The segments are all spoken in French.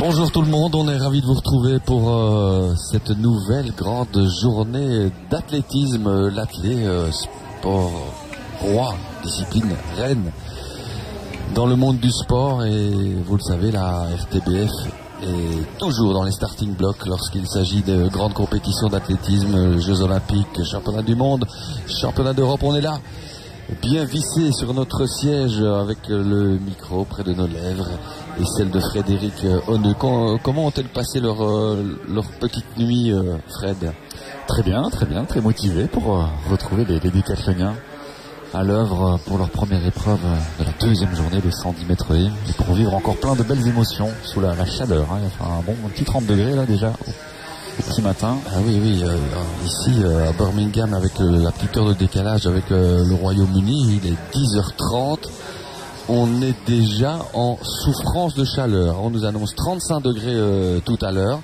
Bonjour tout le monde, on est ravis de vous retrouver pour cette nouvelle grande journée d'athlétisme, l'athlé, sport roi, discipline reine dans le monde du sport, et vous le savez, la RTBF est toujours dans les starting blocks lorsqu'il s'agit de grandes compétitions d'athlétisme, Jeux Olympiques, Championnat du Monde, Championnat d'Europe. On est là, bien vissé sur notre siège avec le micro près de nos lèvres et celle de Frédéric Honneux. Comment ont-elles passé leur petite nuit, Fred? Très bien, très motivé pour retrouver les décathloniens à l'œuvre pour leur première épreuve de la deuxième journée de 110 mètres haies, et pour vivre encore plein de belles émotions sous la chaleur. Il y a un petit 30 degrés là déjà au petit matin. Ah oui, ici à Birmingham, avec la petite heure de décalage avec le Royaume-Uni, il est 10h30. On est déjà en souffrance de chaleur. On nous annonce 35 degrés tout à l'heure,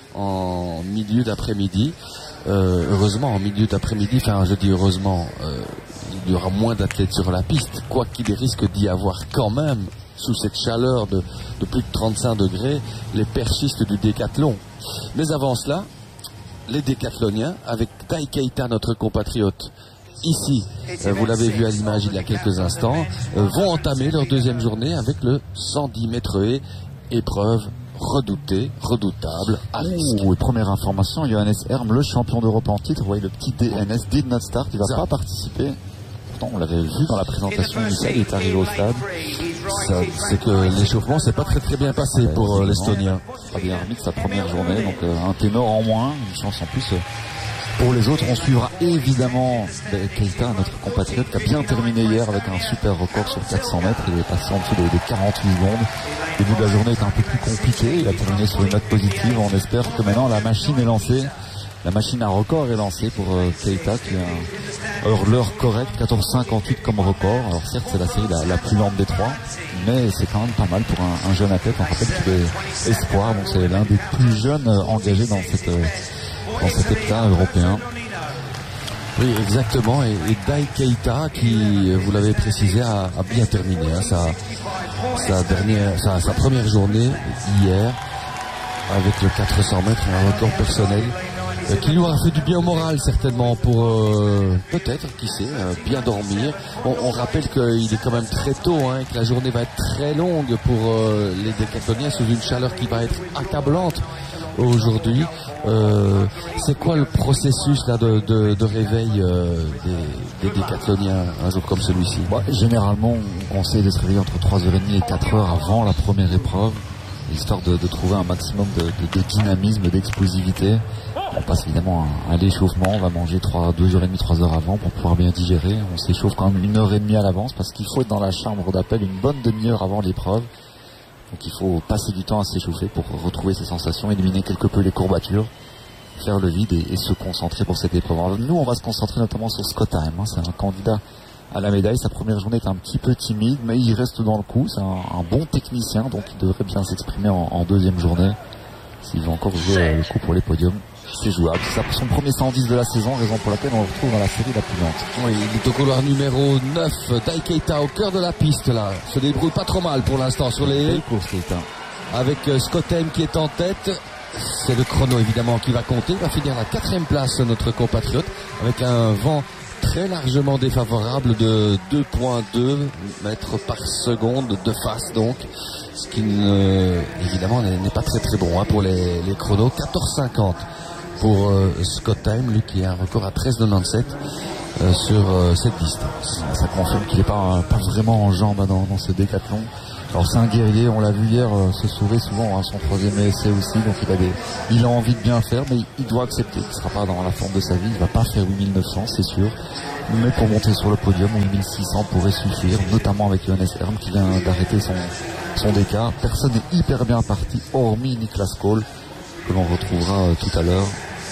en milieu d'après-midi. Heureusement, en milieu d'après-midi, enfin je dis heureusement, il y aura moins d'athlètes sur la piste, quoi qu'il risque d'y avoir quand même, sous cette chaleur de plus de 35 degrés, les perchistes du décathlon. Mais avant cela, les décathloniens, avec Tai Keita, notre compatriote, ici, vous l'avez vu à l'image il y a quelques instants, vont entamer leur deuxième journée avec le 110 mètres haies, épreuve redoutée, redoutable, à risque. Et première information, Johannes Herm, le champion d'Europe en titre, vous voyez le petit DNS, did not start, il ne va pas participer. Pourtant, on l'avait vu dans la présentation initiale, il est arrivé au stade. C'est que l'échauffement s'est pas très bien passé pour l'Estonien. Pas bien remis de sa première journée, donc un ténor en moins, une chance en plus pour les autres. On suivra évidemment Keita, notre compatriote, qui a bien terminé hier avec un super record sur 400 mètres. Il est passé en dessous des 48 secondes. Le début de la journée est un peu plus compliqué. Il a terminé sur une note positive. On espère que maintenant la machine est lancée. La machine à record est lancée pour Keita, qui a l'heure correcte, 14,58 comme record. Alors certes, c'est la série la plus lente des trois, mais c'est quand même pas mal pour un jeune athlète. On rappelle qu'il est espoir, donc c'est l'un des plus jeunes engagés dans cet hepta européen. Oui, exactement. Et Dai Keita, qui, vous l'avez précisé, a bien terminé sa première journée hier avec le 400 mètres, un record personnel qui lui aura fait du bien au moral, certainement, pour peut-être, qui sait, bien dormir. On rappelle qu'il est quand même très tôt, que la journée va être très longue pour les décathloniens, sous une chaleur qui va être accablante aujourd'hui. C'est quoi le processus là de réveil des décathloniens un jour comme celui-ci? Généralement, on conseille de se réveiller entre 3h30 et 4h avant la première épreuve, histoire de trouver un maximum de dynamisme, d'explosivité. On passe évidemment à l'échauffement, on va manger 2h30, 3h avant pour pouvoir bien digérer. On s'échauffe quand même 1h30 à l'avance, parce qu'il faut être dans la chambre d'appel une bonne demi-heure avant l'épreuve. Donc il faut passer du temps à s'échauffer pour retrouver ses sensations, éliminer quelque peu les courbatures, faire le vide et se concentrer pour cette épreuve. Alors, nous, on va se concentrer notamment sur Scott Heim. C'est un candidat à la médaille. Sa première journée est un petit peu timide, mais il reste dans le coup. C'est un bon technicien, donc il devrait bien s'exprimer en deuxième journée. S'il veut encore jouer le coup pour les podiums, c'est jouable. C'est son premier 110 de la saison, raison pour laquelle on le retrouve dans la série la plus lente. Oui, il est au couloir numéro 9, Dai Keita au cœur de la piste là. Se débrouille pas trop mal pour l'instant sur les courses, Keita. Avec Scott Heim qui est en tête. C'est le chrono évidemment qui va compter. Il va finir à la 4e place, notre compatriote, avec un vent très largement défavorable de 2,2 mètres par seconde de face, donc ce qui évidemment n'est pas très bon pour les chronos. 14,50 pour Scott Heim, lui qui a un record à 13,97 sur cette distance. Ça confirme qu'il n'est pas vraiment en jambes dans ce décathlon. Alors c'est un guerrier, on l'a vu hier se sauver souvent, son 3e essai aussi, donc il a envie de bien faire, mais il doit accepter qu'il ne sera pas dans la forme de sa vie. Il ne va pas faire 8900, c'est sûr, mais pour monter sur le podium, 8600 pourrait suffire, notamment avec Johannes Herm qui vient d'arrêter son décart. Personne n'est hyper bien parti, hormis Niklas Kohl, que l'on retrouvera tout à l'heure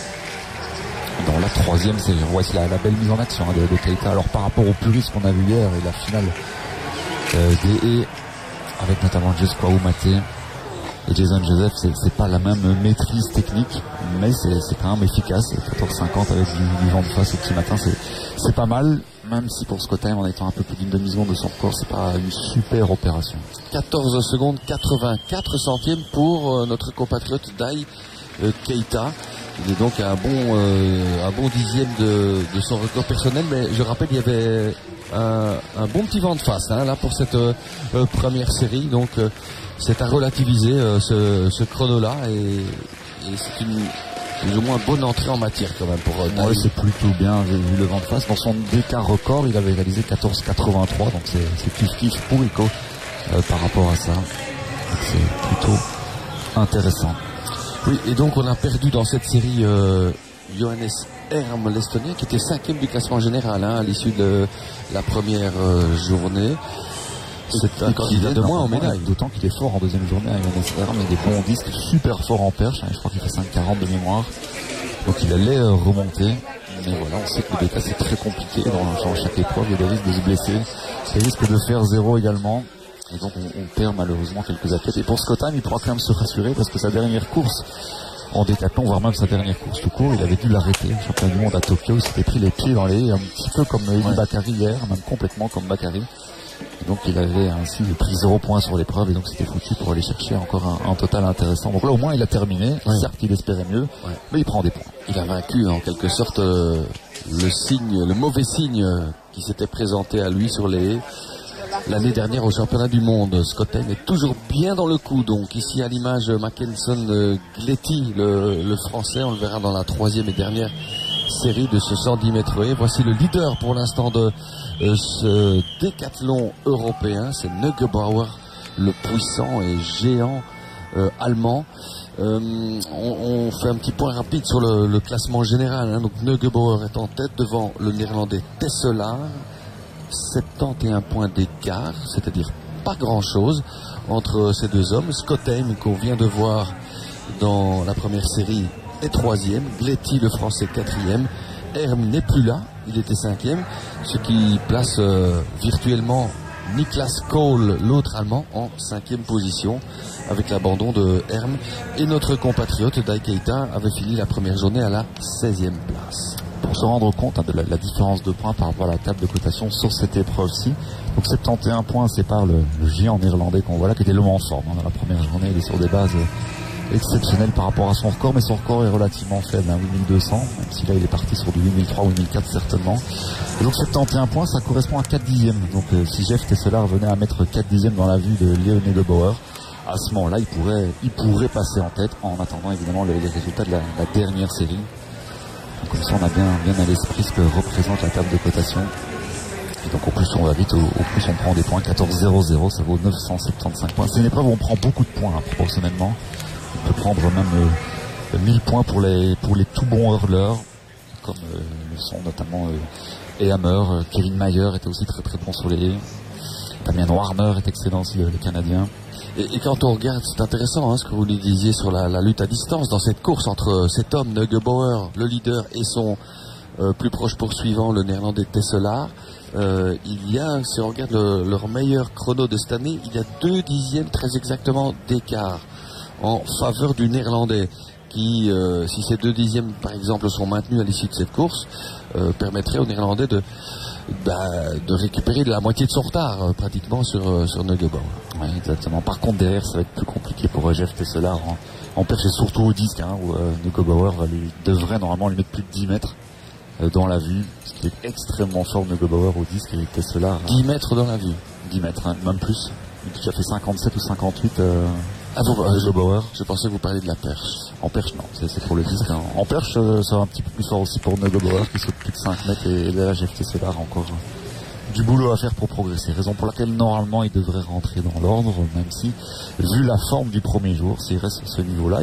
dans la 3e série. C'est la belle mise en action de Keita. Alors par rapport au purisme qu'on a vu hier et la finale des haies, avec notamment Joshua Oumaté et Jason Joseph, c'est pas la même maîtrise technique, mais c'est quand même efficace. 14,50 avec du vent de face au petit matin, C'est pas mal, même si pour Scott Time, en étant un peu plus d'une demi-seconde de son record, c'est pas une super opération. 14 secondes 84 centièmes pour notre compatriote Dai Keita. Il est donc un bon dixième de son record personnel, mais je rappelle qu'il y avait un bon petit vent de face là pour cette première série, donc c'est à relativiser ce chrono-là et c'est une plus ou moins bonne entrée en matière quand même pour ouais, c'est plutôt bien vu le vent de face. Dans son écart record, il avait réalisé 14,83, donc c'est kiff pour Rico par rapport à ça. C'est plutôt intéressant. Oui, et donc on a perdu dans cette série Johannes Herm, l'Estonien, qui était 5e du classement général à l'issue de la première journée. C'est un candidat de moins en médaille. D'autant qu'il est fort en deuxième journée à Johannes Herm, il a des bons disques, super fort en perche, je crois qu'il fait 5,40 de mémoire. Donc il allait remonter, mais voilà, on sait que le bêta c'est très compliqué dans chaque épreuve, il y a des risques de se blesser, des risques de faire 0 également. Et donc on perd malheureusement quelques athlètes. Et pour Scott Time, il pourra quand même se rassurer parce que sa dernière course en décathlon, voire même sa dernière course tout court, il avait dû l'arrêter. Le championnat du monde à Tokyo, il s'était pris les pieds dans les haies, un petit peu comme Eli Bakary hier, même complètement comme Bakary. Et donc il avait ainsi pris 0 points sur l'épreuve et donc c'était foutu pour aller chercher encore un total intéressant. Donc là au moins il a terminé, certes il espérait mieux, mais il prend des points. Il a vaincu en quelque sorte le mauvais signe qui s'était présenté à lui sur les haies l'année dernière au championnat du monde. Scott Time est toujours bien dans le coup, donc ici à l'image Mackenson Gletti, le français, on le verra dans la 3e et dernière série de ce 110 mètres haies. Voici le leader pour l'instant de ce décathlon européen, c'est Neugebauer, le puissant et géant allemand. On fait un petit point rapide sur le classement général, donc Neugebauer est en tête devant le néerlandais Tesselaar, 71 points d'écart, c'est-à-dire pas grand-chose entre ces deux hommes. Scott Time, qu'on vient de voir dans la première série, est 3e, Gletti, le français, 4e, Herm n'est plus là, il était 5e, ce qui place virtuellement Niklas Kohl, l'autre allemand, en 5e position, avec l'abandon de Herm. Et notre compatriote Dai Keita avait fini la première journée à la 16e place. Pour se rendre compte de la différence de points par rapport à la table de cotation sur cette épreuve-ci, donc 71 points séparent le géant néerlandais qu'on voit là, qui était le moins en forme dans la première journée. Il est sur des bases exceptionnelles par rapport à son record, mais son record est relativement faible, 8200, même si là il est parti sur du 8003 ou 8004 certainement. Et donc 71 points, ça correspond à 4 dixièmes. Donc si Jeff Tesselaar venait à mettre 4 dixièmes dans la vue de Leo Neugebauer, à ce moment-là il pourrait passer en tête, en attendant évidemment les résultats de la dernière série. Donc, comme ça on a bien à l'esprit ce que représente la table de cotation. Et donc au plus on va vite, au plus on prend des points. 14-0-0, ça vaut 975 points. C'est une épreuve où on prend beaucoup de points proportionnellement. On peut prendre même 1000 points pour les tout bons hurleurs, comme le sont notamment Hammer. Kevin Mayer était aussi très très bon sur les haies. Damien Warner est excellent aussi, le Canadien. Et quand on regarde, c'est intéressant ce que vous nous disiez sur la lutte à distance dans cette course entre cet homme, Neugebauer, le leader, et son plus proche poursuivant, le néerlandais Tesselaar. Il y a, si on regarde leur meilleur chrono de cette année, il y a 2 dixièmes très exactement d'écart en faveur du néerlandais qui, si ces 2 dixièmes par exemple sont maintenus à l'issue de cette course, permettrait au néerlandais de récupérer de la moitié de son retard pratiquement sur Neugebauer. Oui, exactement. Par contre derrière ça va être plus compliqué pour Jeff Tesselaar en perche, et surtout au disque où Neugebauer devrait normalement lui mettre plus de 10 mètres dans la vue, ce qui est extrêmement fort Neugebauer au disque, et Tesselaar 10 mètres dans la vue, 10 mètres, même plus. Il a fait 57 ou 58 Neugebauer. Je pensais que vous parliez de la perche. En perche non, c'est pour le disque. En perche ça va un petit peu plus fort aussi pour Neugebauer qui saute plus de 5 mètres, et là Jeff Tesselaar encore du boulot à faire pour progresser, raison pour laquelle normalement il devrait rentrer dans l'ordre, même si vu la forme du premier jour, s'il reste sur ce niveau là,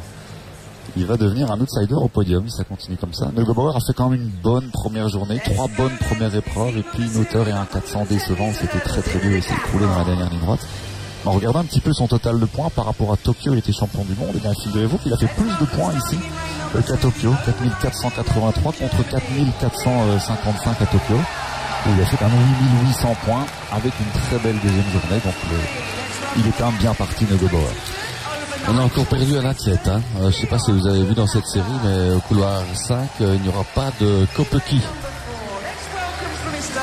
il va devenir un outsider au podium si ça continue comme ça. Neugebauer a fait quand même une bonne première journée, 3 bonnes premières épreuves, et puis une hauteur et un 400 décevant, c'était très très dur, il s'est écroulé dans la dernière ligne droite. En regardant un petit peu son total de points par rapport à Tokyo, il était champion du monde, et bien figurez-vous qu'il a fait plus de points ici qu'à Tokyo, 4483 contre 4455 à Tokyo, où il a fait quand même 8800 points avec une très belle deuxième journée, donc il est quand même bien parti Neugebauer. On a encore perdu un athlète. Je ne sais pas si vous avez vu dans cette série, mais au couloir 5, il n'y aura pas de Kopecky.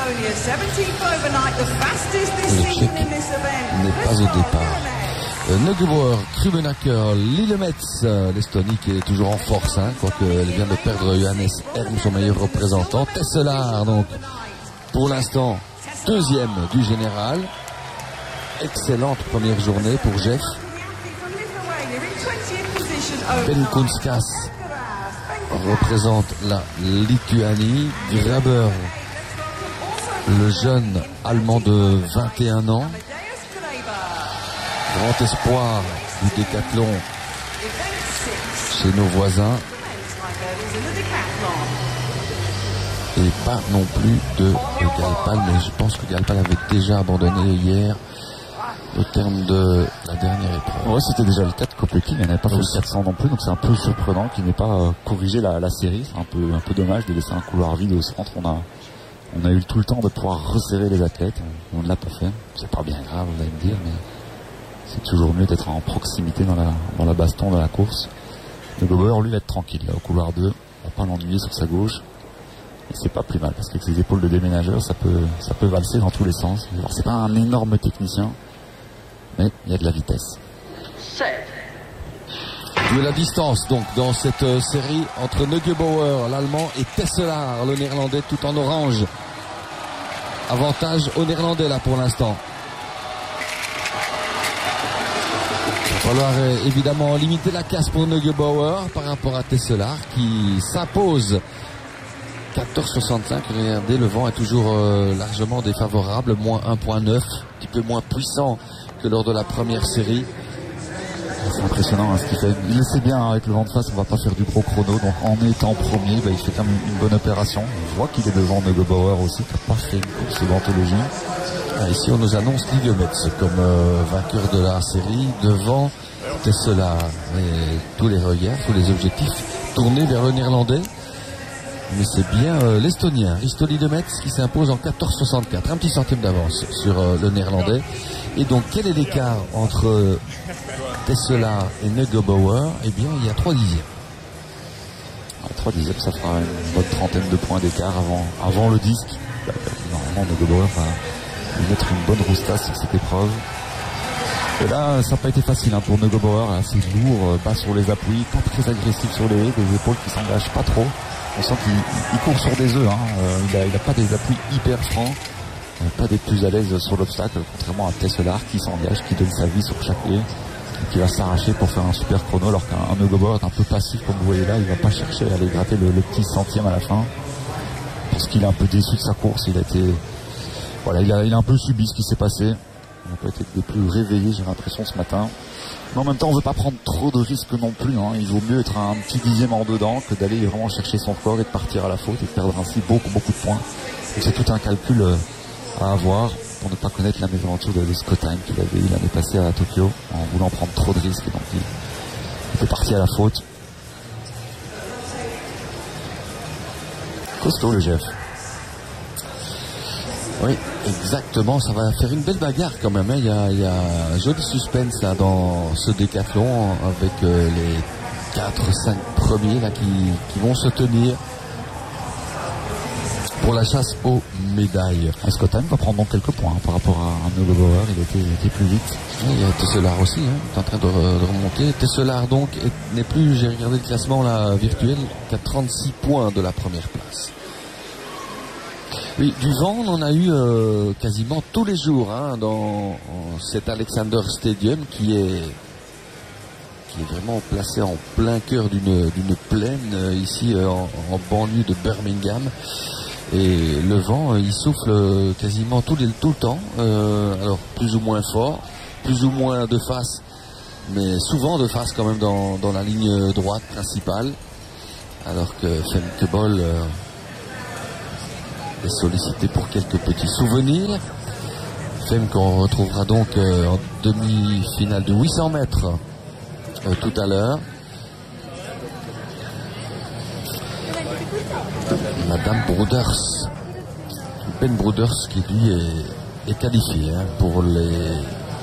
Le Tchèque n'est pas au départ. Neugebauer, Krübenacker, Lillemetz, l'Estonie qui est toujours en force, hein, quoique elle vient de perdre Johannes Herm, son meilleur représentant. Tesselar, donc, pour l'instant, deuxième du général. Excellente première journée pour Jeff. Ben Kunskas représente la Lituanie. Graber, le jeune allemand de 21 ans. Grand espoir du décathlon chez nos voisins. Et pas non plus de Galpal, mais je pense que Galpal avait déjà abandonné hier au terme de la dernière épreuve. Ouais, c'était déjà le cas de Kopecky, il n'avait pas fait le 400 non plus, donc c'est un peu surprenant qu'il n'ait pas corrigé la série. C'est un peu dommage de laisser un couloir vide au centre. On a eu tout le temps de pouvoir resserrer les athlètes, on ne l'a pas fait. C'est pas bien grave, vous allez me dire, mais c'est toujours mieux d'être en proximité dans la baston de la course. Le Neugebauer, lui, va être tranquille là, au couloir 2, on va pas l'ennuyer sur sa gauche. Et c'est pas plus mal, parce qu'avec ses épaules de déménageur, ça peut valser dans tous les sens. Alors, c'est pas un énorme technicien, mais il y a de la vitesse. De la distance, donc, dans cette série entre Neugebauer, l'Allemand, et Tesselar, le Néerlandais, tout en orange. Avantage aux Néerlandais, là, pour l'instant. Il va falloir évidemment limiter la casse pour Neugebauer par rapport à Tesselar, qui s'impose. 14,65, regardez, le vent est toujours largement défavorable, moins 1,9, un petit peu moins puissant que lors de la première série. C'est impressionnant hein, ce qu'il fait. Il le sait bien, hein, avec le vent de face, on va pas faire du gros chrono, donc en étant premier, il fait quand même une bonne opération. On voit qu'il est devant Neugebauer aussi, qui n'a pas fait une course d'anthologie. Ici, on nous annonce Lillemetz comme vainqueur de la série, devant Tesselar. Et tous les regards, tous les objectifs tournés vers le Néerlandais. Mais c'est bien l'Estonien, Risto Lillemetz, qui s'impose en 14,64, un petit centime d'avance sur le Néerlandais. Et donc, quel est l'écart entre Tesselar et Neugebauer? Eh bien, il y a 3 dixièmes. 3 dixièmes, ça fera une bonne trentaine de points d'écart avant le disque. Normalement, Neugebauer va lui mettre une bonne roustasse sur cette épreuve. Et là, ça n'a pas été facile hein, pour Neugebauer, assez lourd, bas sur les appuis, pas très agressif sur les haies, des épaules qui s'engagent pas trop. On sent qu'il court sur des œufs, hein. Il n'a pas des appuis hyper francs, pas des plus à l'aise sur l'obstacle, contrairement à Tesselar qui s'engage, qui donne sa vie sur chaque haie, et qui va s'arracher pour faire un super chrono, alors qu'un Neugebauer est un peu passif, comme vous voyez là, il ne va pas chercher à aller gratter le petit centième à la fin, parce qu'il est un peu déçu de sa course, il a un peu subi ce qui s'est passé, il n'a pas été des plus réveillés, j'ai l'impression, ce matin. Mais en même temps, on ne veut pas prendre trop de risques non plus. Hein. Il vaut mieux être un petit dixième en dedans que d'aller vraiment chercher son corps et de partir à la faute et de perdre ainsi beaucoup de points. Donc c'est tout un calcul à avoir pour ne pas connaître la mésaventure de Scott Heim qu'il avait eu l'année passée à Tokyo en voulant prendre trop de risques. Donc il fait partie à la faute. Costaud le Jeff. Oui, exactement, ça va faire une belle bagarre quand même. Hein. Il y a un joli suspense là dans ce décathlon avec les 4-5 premiers là qui vont se tenir pour la chasse aux médailles. Scott Heim va prendre donc quelques points hein, par rapport à Neugebauer, il était plus vite. Oui, il y a Tesselar aussi, hein, est en train de remonter. Tesselar donc n'est plus, j'ai regardé le classement là, virtuel, qu'à 36 points de la première place. Oui, du vent, on en a eu quasiment tous les jours hein, dans cet Alexander Stadium qui est vraiment placé en plein cœur d'une plaine ici en banlieue de Birmingham. Et le vent, il souffle quasiment tout le temps, alors plus ou moins fort, plus ou moins de face, mais souvent de face quand même dans la ligne droite principale, alors que Femke Bol est sollicité pour quelques petits souvenirs. Femme qu'on retrouvera donc en demi-finale de 800 mètres tout à l'heure. Madame Broeders, Ben Broeders qui lui est qualifié hein, pour les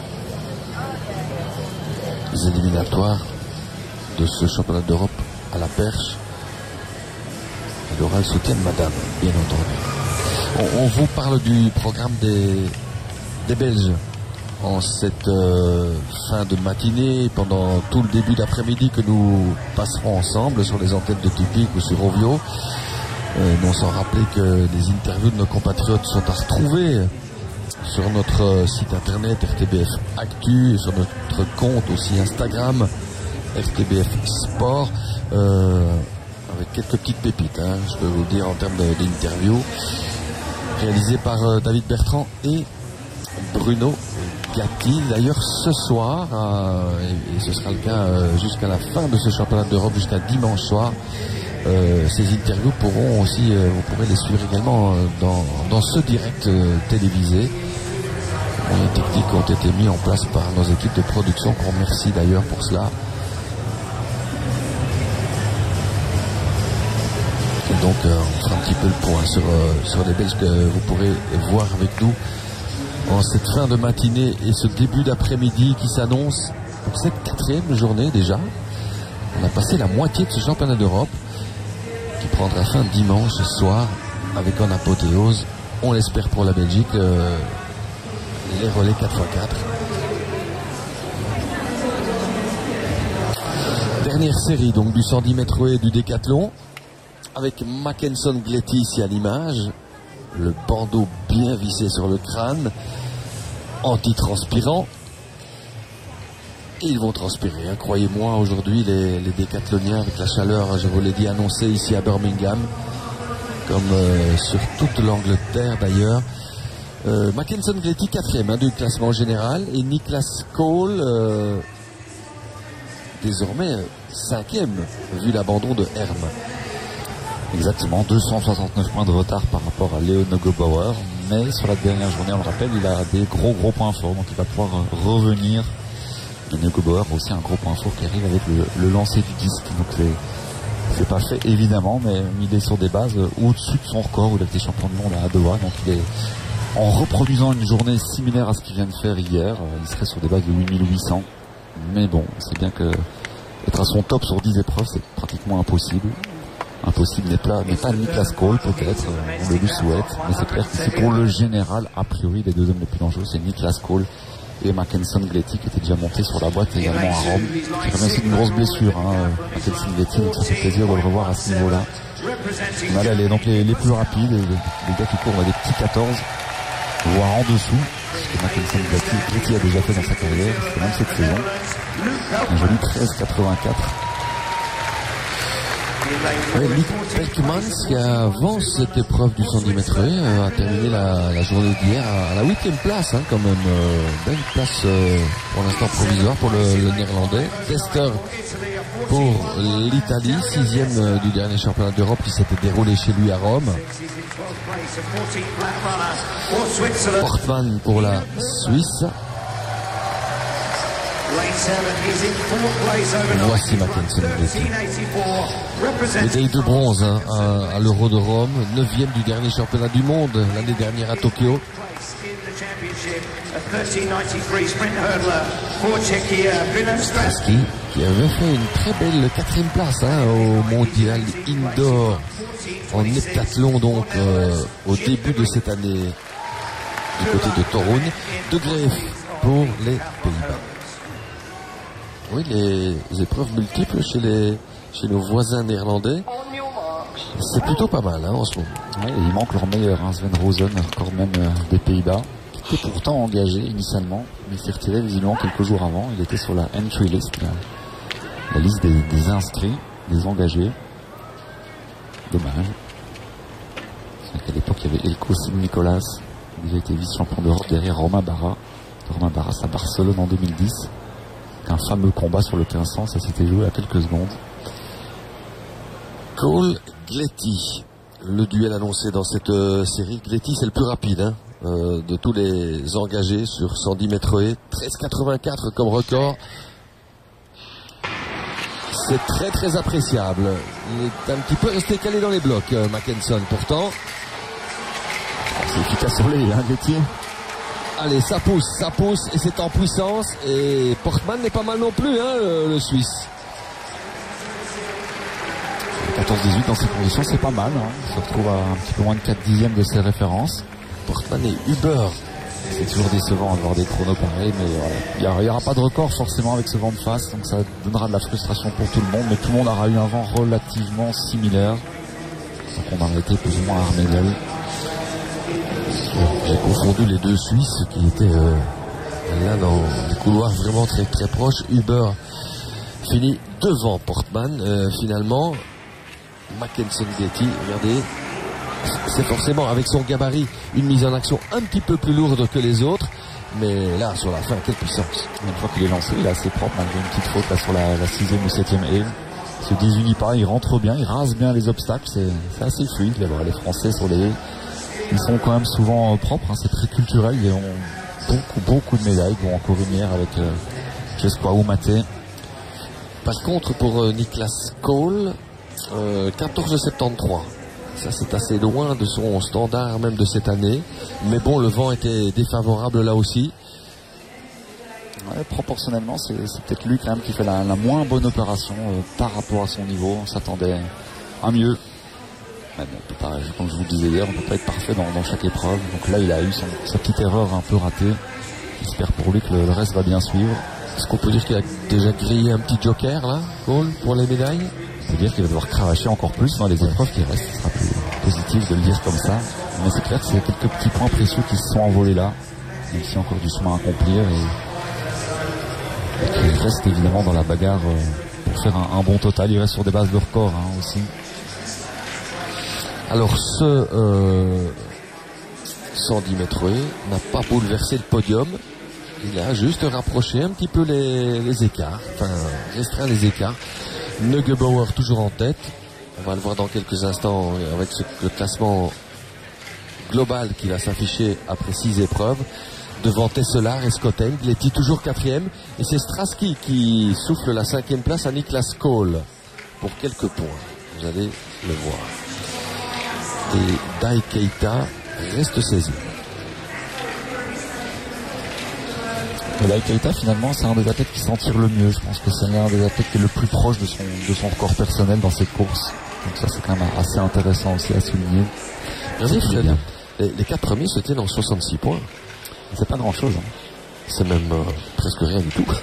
éliminatoires de ce championnat d'Europe à la perche. Elle aura le soutien de Madame, bien entendu. On vous parle du programme des Belges en cette fin de matinée, pendant tout le début d'après-midi que nous passerons ensemble sur les antennes de Tupic ou sur Ovio. Non sans rappeler que les interviews de nos compatriotes sont à retrouver sur notre site internet RTBF Actu, sur notre compte aussi Instagram RTBF Sport, avec quelques petites pépites, hein, je peux vous dire, en termes d'interviews réalisées par David Bertrand et Bruno Gatti. D'ailleurs ce soir, et ce sera le cas jusqu'à la fin de ce championnat d'Europe, jusqu'à dimanche soir, ces interviews pourront aussi, vous pourrez les suivre également dans ce direct télévisé. Les techniques ont été mis en place par nos équipes de production, qu'on remercie d'ailleurs pour cela. Et donc on fera un petit peu le point sur les Belges que vous pourrez voir avec nous en cette fin de matinée et ce début d'après-midi qui s'annonce pour cette 4e journée déjà. On a passé la moitié de ce championnat d'Europe qui prendra fin dimanche soir avec en apothéose, on l'espère pour la Belgique, les relais 4x4. Dernière série donc du 110 mètres et du décathlon avec Mackenson Gletti ici à l'image, le bandeau bien vissé sur le crâne, antitranspirant. Et ils vont transpirer, hein. Croyez-moi, aujourd'hui les décathloniens avec la chaleur, je vous l'ai dit, annoncée ici à Birmingham, comme sur toute l'Angleterre d'ailleurs. Mackenson Gletti 4e du classement général et Niklas Cole désormais 5e vu l'abandon de Herm. Exactement, 269 points de retard par rapport à Léo Neugebauer, mais sur la dernière journée, on le rappelle, il a des gros points forts, donc il va pouvoir revenir. Et Neugebauer a aussi un gros point fort qui arrive avec le lancer du disque, donc c'est pas fait évidemment, mais il est sur des bases au-dessus de son record où il a été champion du monde à Doha, donc il est en reproduisant une journée similaire à ce qu'il vient de faire hier, il serait sur des bases de 8800, mais bon, c'est bien que être à son top sur 10 épreuves, c'est pratiquement impossible. Impossible n'est pas Niklas Cole peut-être, on le lui souhaite, mais c'est clair que c'est pour le général, a priori, les deux hommes les plus dangereux, c'est Niklas Cole et Mackenson Gletti qui était déjà monté sur la boîte également à Rome. C'est quand même aussi une grosse blessure, hein, Mackenson Gletti, donc ça fait plaisir de le revoir à ce niveau-là. On a donc les plus rapides, les gars qui courent à des petits 14, voire en dessous, ce que Mackenson Gletti a déjà fait dans sa carrière, c'est même cette saison. Un joli 13,84. Nick Pelkmans qui avance cette épreuve du 110 mètres a terminé la journée d'hier à la 8e place, hein, quand même, belle place pour l'instant provisoire pour le néerlandais. Tester pour l'Italie, 6e du dernier championnat d'Europe qui s'était déroulé chez lui à Rome. Portman pour la Suisse. Voici Mackenson Gletti. Médaille de bronze, hein, à l'Euro de Rome, 9e du dernier championnat du monde l'année dernière à Tokyo. Straski qui avait fait une très belle 4e place, hein, au mondial indoor en heptathlon, donc au début de cette année du côté de Torun. De Greef pour les Pays-Bas. Oui, les épreuves multiples chez nos voisins néerlandais, c'est plutôt pas mal, hein, en ce moment. Ouais, et il manque leur meilleur, hein, Sven Rosen, encore même des Pays-Bas, qui était pourtant engagé initialement, mais s'est retiré visiblement quelques jours avant. Il était sur la entry list, la liste des inscrits, des engagés. Dommage. C'est qu'à l'époque, il y avait Elko Sim-Nicolas, qui avait été vice-champion d'Europe derrière Romain Barra. Romain Barras à Barcelone en 2010. Un fameux combat sur le 1500, ça s'était joué à quelques secondes. Cole Gletti, le duel annoncé dans cette série. Gletti, c'est le plus rapide, hein, de tous les engagés sur 110 mètres haies. 13,84 comme record. C'est très appréciable. Il est un petit peu resté calé dans les blocs, Mackenson, pourtant. C'est efficace sur les, hein, Gletti. Allez, ça pousse et c'est en puissance. Et Portman n'est pas mal non plus, hein, le Suisse. 14-18 dans ces conditions, c'est pas mal. Hein. Il se retrouve à un petit peu moins de 4 dixièmes de ses références. Portman et Huber. C'est toujours décevant d'avoir des chronos pareils, mais voilà. Il n'y aura pas de record forcément avec ce vent de face, donc ça donnera de la frustration pour tout le monde, mais tout le monde aura eu un vent relativement similaire. Donc on a été plus ou moins armé d'elle. J'ai confondu les deux Suisses qui étaient là dans les couloirs vraiment très très proches. Huber finit devant Portman. Finalement, Mackensen Getty, regardez, c'est forcément avec son gabarit une mise en action un petit peu plus lourde que les autres. Mais là, sur la fin, quelle puissance. Une fois qu'il est lancé, il est assez propre malgré une petite faute là sur la 6e ou 7e haie. Il se désunit pas, il rentre bien, il rase bien les obstacles, c'est assez fluide. Les Français sur les haies, ils sont quand même souvent propres, hein, c'est très culturel, ils ont beaucoup de médailles, dont encore une hier avec Jesper Oumaté. Par contre, pour Niklas Cole, 14,73. Ça, c'est assez loin de son standard même de cette année. Mais bon, le vent était défavorable là aussi. Ouais, proportionnellement, c'est peut-être lui quand même qui fait la moins bonne opération par rapport à son niveau. On s'attendait à mieux. Mais bon, on peut pas, comme je vous le disais hier, on ne peut pas être parfait dans chaque épreuve. Donc là, il a eu sa petite erreur un peu ratée. J'espère pour lui que le reste va bien suivre. Est-ce qu'on peut dire qu'il a déjà grillé un petit joker là, Cole, pour les médailles? On peut dire qu'il va devoir cravacher encore plus dans les épreuves qui restent. Ce sera plus positif de le dire comme ça. Mais c'est clair que c'est quelques petits points précieux qui se sont envolés là. Même s'il y a encore du chemin à accomplir. Et qu'il reste évidemment dans la bagarre pour faire un bon total. Il reste sur des bases de record hein, aussi. Alors ce 110 mètres n'a pas bouleversé le podium. Il a juste rapproché un petit peu les écarts. Enfin, restreint les écarts. Neugebauer toujours en tête. On va le voir dans quelques instants avec le classement global qui va s'afficher après 6 épreuves. Devant Tesselar et Scott Engleti toujours 4e. Et c'est Straski qui souffle la 5e place à Niklas Cole pour quelques points. Vous allez le voir. Et Dai Keita reste 16e. Dai Keita finalement c'est un des athlètes qui s'en tire le mieux. Je pense que c'est l'un des athlètes qui est le plus proche de son record personnel dans cette course. Donc ça c'est quand même assez intéressant aussi à souligner. Les 4 premiers se tiennent en 66 points. C'est pas grand chose. Hein. C'est même presque rien du tout.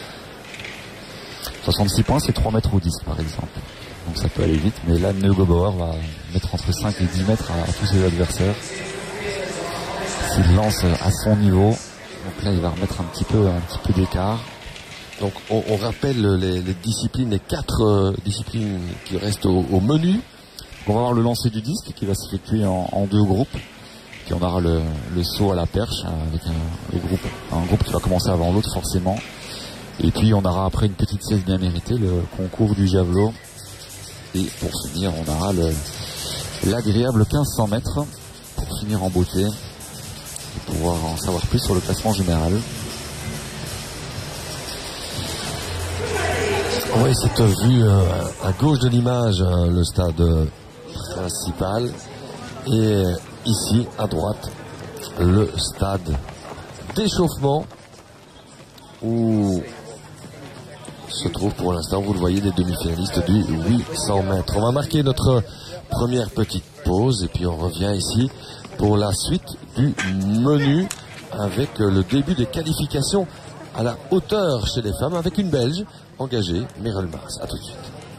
66 points c'est 3 mètres ou 10 par exemple. Donc ça peut aller vite. Mais là Neugebauer va mettre entre 5 et 10 mètres à tous ses adversaires. S'il lance à son niveau. Donc là, il va remettre un petit peu d'écart. Donc on rappelle les disciplines, les 4 disciplines qui restent au menu. Donc, on va avoir le lancer du disque qui va s'effectuer en 2 groupes. Puis on aura le saut à la perche avec un groupe qui va commencer avant l'autre forcément. Et puis on aura après une petite sieste bien méritée, le concours du javelot. Et pour finir, on aura l'agréable 1500 mètres pour finir en beauté. Pour pouvoir en savoir plus sur le classement général. On voit cette vue à gauche de l'image, le stade principal, et ici à droite le stade d'échauffement où se trouvent pour l'instant, vous le voyez, les demi-finalistes du 800 mètres. On va marquer notre première petite pause et puis on revient ici pour la suite du menu avec le début des qualifications à la hauteur chez les femmes avec une Belge engagée, Merel Mars. A tout de suite.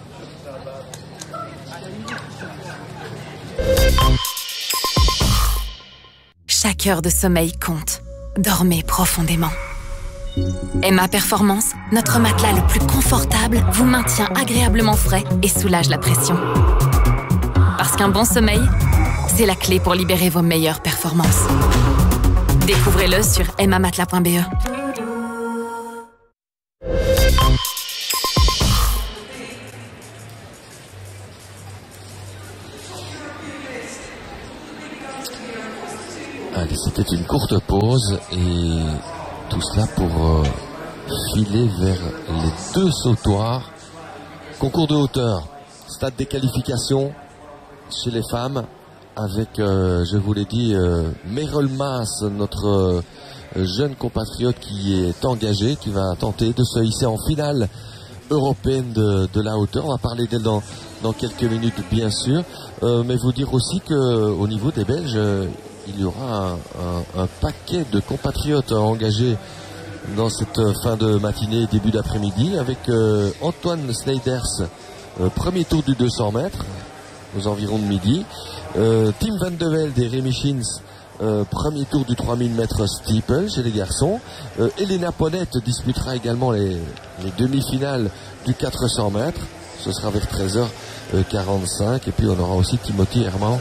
Chaque heure de sommeil compte. Dormez profondément. Emma Performance, notre matelas le plus confortable, vous maintient agréablement frais et soulage la pression. Parce qu'un bon sommeil, c'est la clé pour libérer vos meilleures performances. Découvrez-le sur emmamatelas.be. Allez, c'était une courte pause et tout cela pour filer vers les 2 sautoirs. Concours de hauteur, stade des qualifications chez les femmes avec, je vous l'ai dit, Merel Maas, notre jeune compatriote qui est engagé, qui va tenter de se hisser en finale européenne de la hauteur. On va parler d'elle dans quelques minutes, bien sûr. Mais vous dire aussi qu'au niveau des Belges, il y aura un paquet de compatriotes engagés dans cette fin de matinée, début d'après-midi, avec Antoine Sneijdersz, premier tour du 200 mètres, aux environs de midi. Tim Van de Velde et Rémi Schins, premier tour du 3000 mètres steeple chez les garçons. Elena Ponette disputera également les demi-finales du 400 mètres. Ce sera vers 13h45. Et puis on aura aussi Timothy Herman,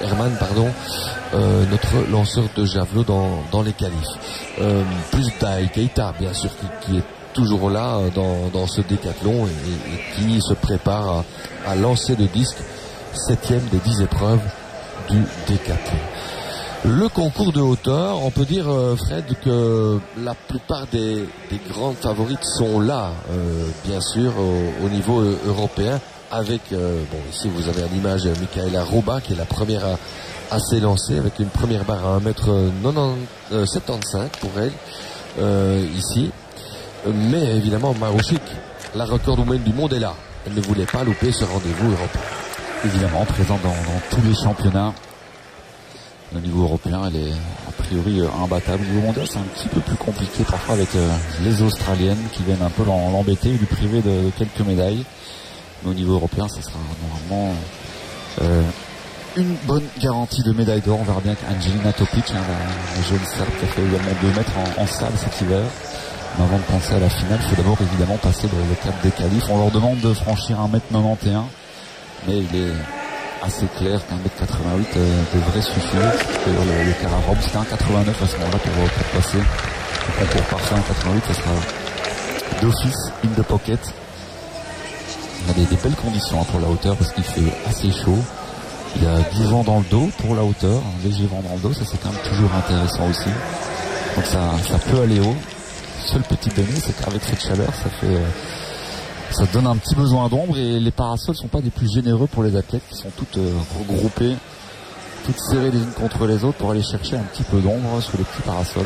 notre lanceur de javelot dans les qualifs. Plus Dai Keita, bien sûr, qui est toujours là dans ce décathlon et qui se prépare à lancer le disque 7e des 10 épreuves du décathlon. Le concours de hauteur, on peut dire, Fred, que la plupart des grandes favorites sont là, bien sûr, au niveau européen, avec, ici vous avez à l'image Michaela Roba, qui est la première à s'élancer, avec une première barre à 1m75 pour elle, ici. Mais évidemment, Marouchik, la recordwoman du monde, est là. Elle ne voulait pas louper ce rendez-vous européen. Évidemment, présente dans tous les championnats. Au niveau européen, elle est a priori imbattable. Au niveau mondial, c'est un petit peu plus compliqué parfois avec les Australiennes qui viennent un peu l'embêter ou lui priver de quelques médailles. Mais au niveau européen, ça sera normalement une bonne garantie de médaille d'or. On verra bien qu'Angelina Topic, la jeune Serbe qui a fait également 2 mètres en salle cet hiver. Mais avant de penser à la finale, il faut d'abord évidemment passer le cap des qualifs. On leur demande de franchir 1m91, mais il est assez clair qu'un 1m88 devrait suffire. Le car à Rome, c'était 1,89 à ce moment-là pour passer le concours parfait. 1,88, ça sera d'office in the pocket. Il y a des belles conditions pour la hauteur parce qu'il fait assez chaud. Il y a du vent dans le dos pour la hauteur, un léger vent dans le dos, ça c'est quand même toujours intéressant aussi. Donc ça peut aller haut. Seul petit bémol, c'est qu'avec cette chaleur, ça donne un petit besoin d'ombre et les parasols sont pas des plus généreux pour les athlètes qui sont toutes regroupées, toutes serrées les unes contre les autres pour aller chercher un petit peu d'ombre sous les petits parasols.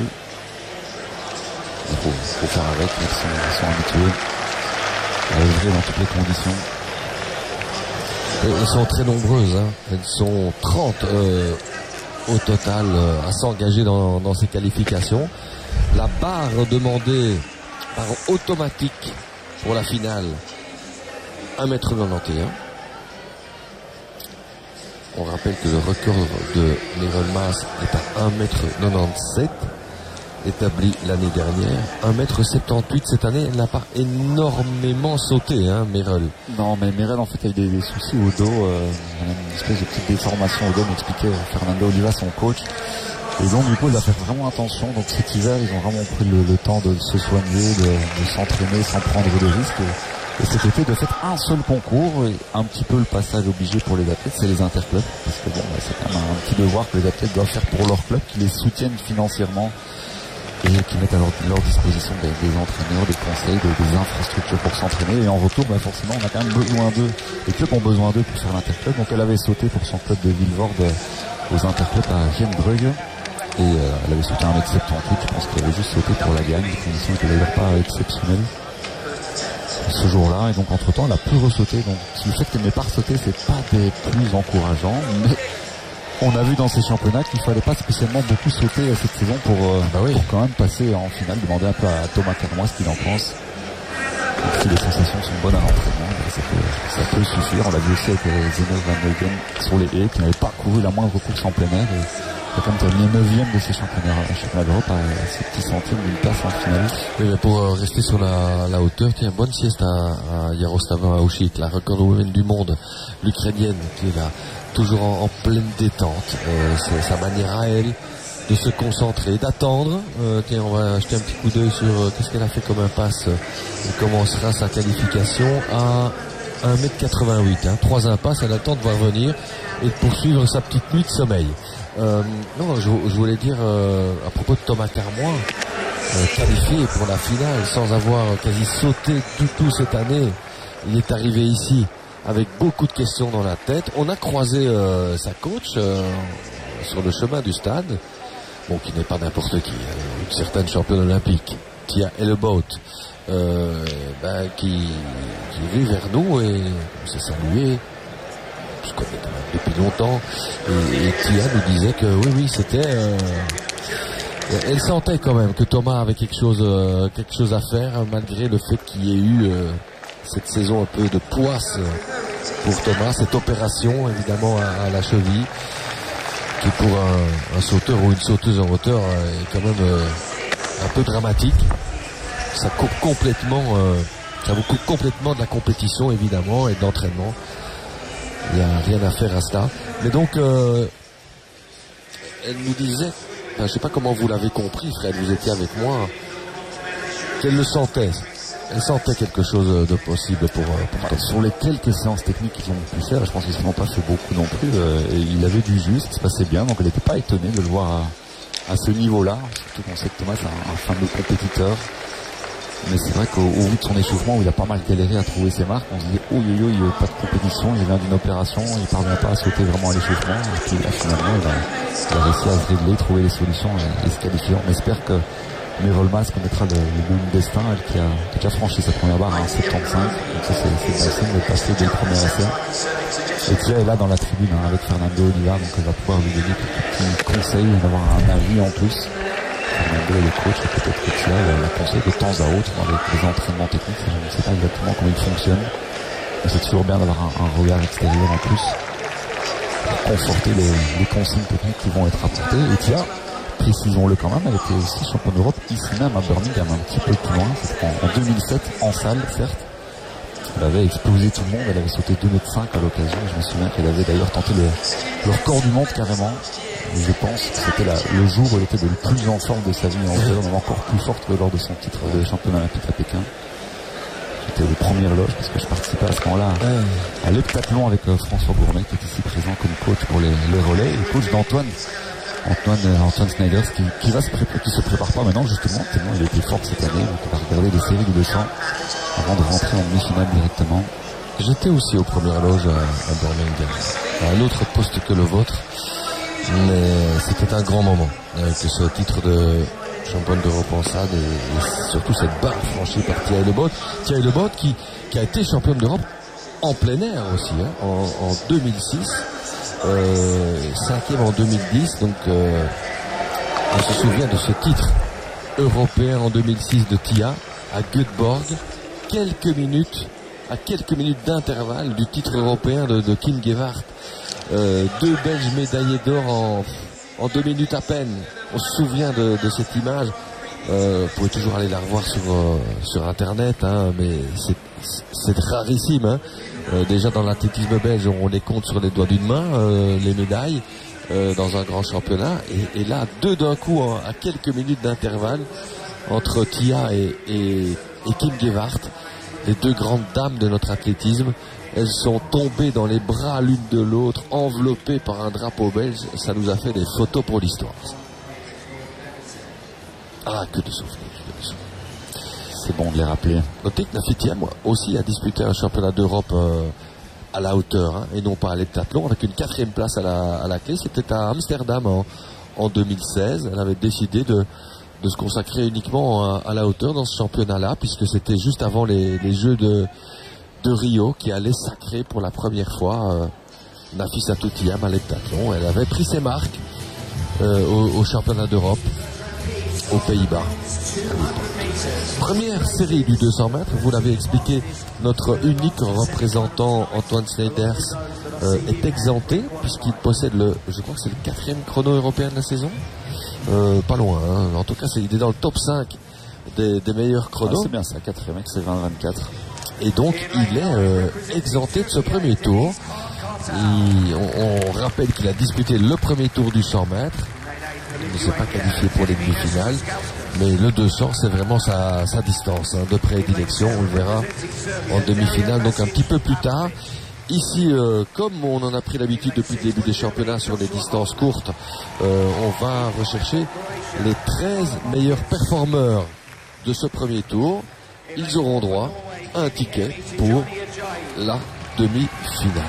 Il faut faire avec, ils sont habitués à œuvrer dans toutes les conditions. Elles sont très nombreuses, hein. Elles sont 30 au total à s'engager dans ces qualifications. La barre demandée par automatique pour la finale, 1m91. On rappelle que le record de Merel Maas est à 1m97, établi l'année dernière. 1m78 cette année, elle n'a pas énormément sauté, hein, Merel. Non, mais Merel en fait a eu des soucis au dos, une espèce de petite déformation au dos, m'expliquait Fernando Oliva, son coach. Et donc du coup il va faire vraiment attention. Donc cet hiver ils ont vraiment pris le temps de se soigner, de s'entraîner sans prendre de risques. Et cet été de fait un seul concours et un petit peu le passage obligé pour les athlètes, c'est les interclubs. Parce que bon, c'est quand même un petit devoir que les athlètes doivent faire pour leur club, qui les soutiennent financièrement et qui mettent à leur disposition des entraîneurs, des conseils, des infrastructures pour s'entraîner. Et en retour, forcément, on a quand même besoin d'eux. Les clubs ont besoin d'eux pour faire l'interclub. Donc elle avait sauté pour son club de Vilvoorde aux interclubs à Vienne-Brugge. Et elle avait sauté 1m78, je pense qu'elle avait juste sauté pour la gagne. Les conditions n'étaient d'ailleurs pas exceptionnelles ce jour-là. Et donc entre temps, elle a pu ressauter. Donc le fait qu'elle n'ait pas ressauté, c'est pas des plus encourageants. Mais on a vu dans ces championnats qu'il fallait pas spécialement beaucoup sauter cette saison pour quand même passer en finale. Demander un peu à Thomas Carmois ce qu'il en pense. Donc, si les sensations sont bonnes à l'entraînement, ça peut suffire. On l'a vu aussi avec Zeynep Van Huygen sur les haies, qui n'avait pas couru la moindre course en plein air. Il a quand même terminé 9e de ces championnats d'Europe à ces petits centimes d'une place en finale. Oui, mais pour rester sur la hauteur, tiens, bonne sieste à Yaroslava Auchik, la recordwoman du monde, l'Ukrainienne, qui est là, toujours en pleine détente. C'est sa manière à elle de se concentrer, d'attendre. Tiens, on va jeter un petit coup d'œil sur qu'est-ce qu'elle a fait comme impasse. Elle commencera sa qualification à 1m88, hein, 3 impasses, elle attend de voir venir et de poursuivre sa petite nuit de sommeil. Non, je voulais dire à propos de Thomas Carmois, qualifié pour la finale sans avoir quasi sauté du tout cette année. Il est arrivé ici avec beaucoup de questions dans la tête. On a croisé sa coach sur le chemin du stade, bon, qui n'est pas n'importe qui, une certaine championne olympique, Tia Hellebout, qui est venu vers nous et on s'est salué. Je connais quand même depuis longtemps. Et Tia nous disait que oui, c'était... elle sentait quand même que Thomas avait quelque chose à faire, malgré le fait qu'il y ait eu cette saison un peu de poisse pour Thomas, cette opération évidemment à la cheville, qui pour un sauteur ou une sauteuse en hauteur est quand même un peu dramatique. Ça coupe complètement, ça vous coupe complètement de la compétition évidemment et de l'entraînement. Il n'y a rien à faire à cela. Mais donc, elle nous disait, je ne sais pas comment vous l'avez compris, Fred, vous étiez avec moi, qu'elle le sentait. Elle sentait quelque chose de possible pour Thomas. Sur les quelques séances techniques qu'ils ont pu faire, je pense qu'ils n'ont pas fait beaucoup non plus. Et il avait du juste, ça se passait bien, donc elle n'était pas étonnée de le voir à ce niveau-là. Surtout qu'on sait que Thomas est un fameux compétiteur. Mais c'est vrai qu'au vu de son échauffement, où il a pas mal galéré à trouver ses marques, on se dit oh yo, il n'y a pas de compétition, il vient d'une opération, il ne parvient pas à sauter vraiment à l'échauffement. Et puis là, finalement, il a réussi à se régler, trouver les solutions et se qualifier. On espère que Merolmas connaîtra le même destin, elle qui a déjà franchi sa première barre en 75. Donc ça, c'est bon signe de passer dès le premier essai. Et Tia est là dans la tribune avec Fernando Oliva, donc elle va pouvoir lui donner quelques petits conseils et avoir un avis en plus. Fernando est le coach, et peut-être que Tia la conseille de temps à autre dans les entraînements techniques. Je ne sais pas exactement comment il fonctionne. Mais c'est toujours bien d'avoir un regard extérieur en plus pour conforter les consignes techniques qui vont être apportées. Et Tia, précisons-le quand même, elle était aussi championne d'Europe ici même à Birmingham, un petit peu plus loin. C'était en 2007, en salle, certes. Elle avait explosé tout le monde, elle avait sauté 2,5 m à l'occasion. Je me souviens qu'elle avait d'ailleurs tenté le record du monde carrément. Et je pense que c'était le jour où elle était le plus en forme de sa vie, en hauteur, même encore plus forte que lors de son titre de championne olympique à Pékin. J'étais au premier loge parce que je participais à ce moment-là à l'heptathlon avec François Gourmet qui est ici présent comme coach pour les relais, et le coach d'Antoine Snyders qui se prépare pas maintenant justement, tellement il a été fort cette année, donc on va regarder les séries du 200 avant de rentrer en demi-finale directement. J'étais aussi au premier loge à Birmingham, à un autre poste que le vôtre, mais c'était un grand moment avec ce titre de championne d'Europe en salle et surtout cette barre franchie par Tia Lebot qui a été championne d'Europe en plein air aussi en 2006, 5e en 2010, donc on se souvient de ce titre européen en 2006 de Tia à Göteborg, à quelques minutes d'intervalle du titre européen de Kim Gewart. Deux Belges médaillés d'or en 2 minutes à peine. On se souvient de cette image. Vous pouvez toujours aller la revoir sur internet, mais c'est rarissime. Déjà dans l'athlétisme belge, on les compte sur les doigts d'une main, les médailles dans un grand championnat. Et là, deux d'un coup, à quelques minutes d'intervalle entre Tia et Kim Gewart, les deux grandes dames de notre athlétisme. Elles sont tombées dans les bras l'une de l'autre, enveloppées par un drapeau belge. Ça nous a fait des photos pour l'histoire. Ah, que de souvenirs. C'est bon de les rappeler. Notez que Nafitia, moi, aussi a disputé un championnat d'Europe à la hauteur, et non pas à l'heptathlon, avec une 4e place à la clé. C'était à Amsterdam en 2016. Elle avait décidé de se consacrer uniquement à la hauteur dans ce championnat-là, puisque c'était juste avant les Jeux de Rio qui allait sacrer pour la première fois Nafissatou Thiam à l'heptathlon. Elle avait pris ses marques au championnat d'Europe aux Pays-Bas. Première série du 200 mètres, vous l'avez expliqué, notre unique représentant Antoine Snyders est exempté puisqu'il possède je crois que c'est le 4e chrono européen de la saison, pas loin, en tout cas il est dans le top 5 des meilleurs chronos. C'est bien ça, 4e, c'est 20-24. Et donc il est exempté de ce premier tour. On rappelle qu'il a disputé le premier tour du 100 mètres. Il ne s'est pas qualifié pour les demi-finales, mais le 200 c'est vraiment sa distance de prédilection. On le verra en demi-finale, donc un petit peu plus tard. Ici, comme on en a pris l'habitude depuis le début des championnats sur les distances courtes, on va rechercher les 13 meilleurs performeurs de ce premier tour. Ils auront droit à un ticket pour la demi-finale.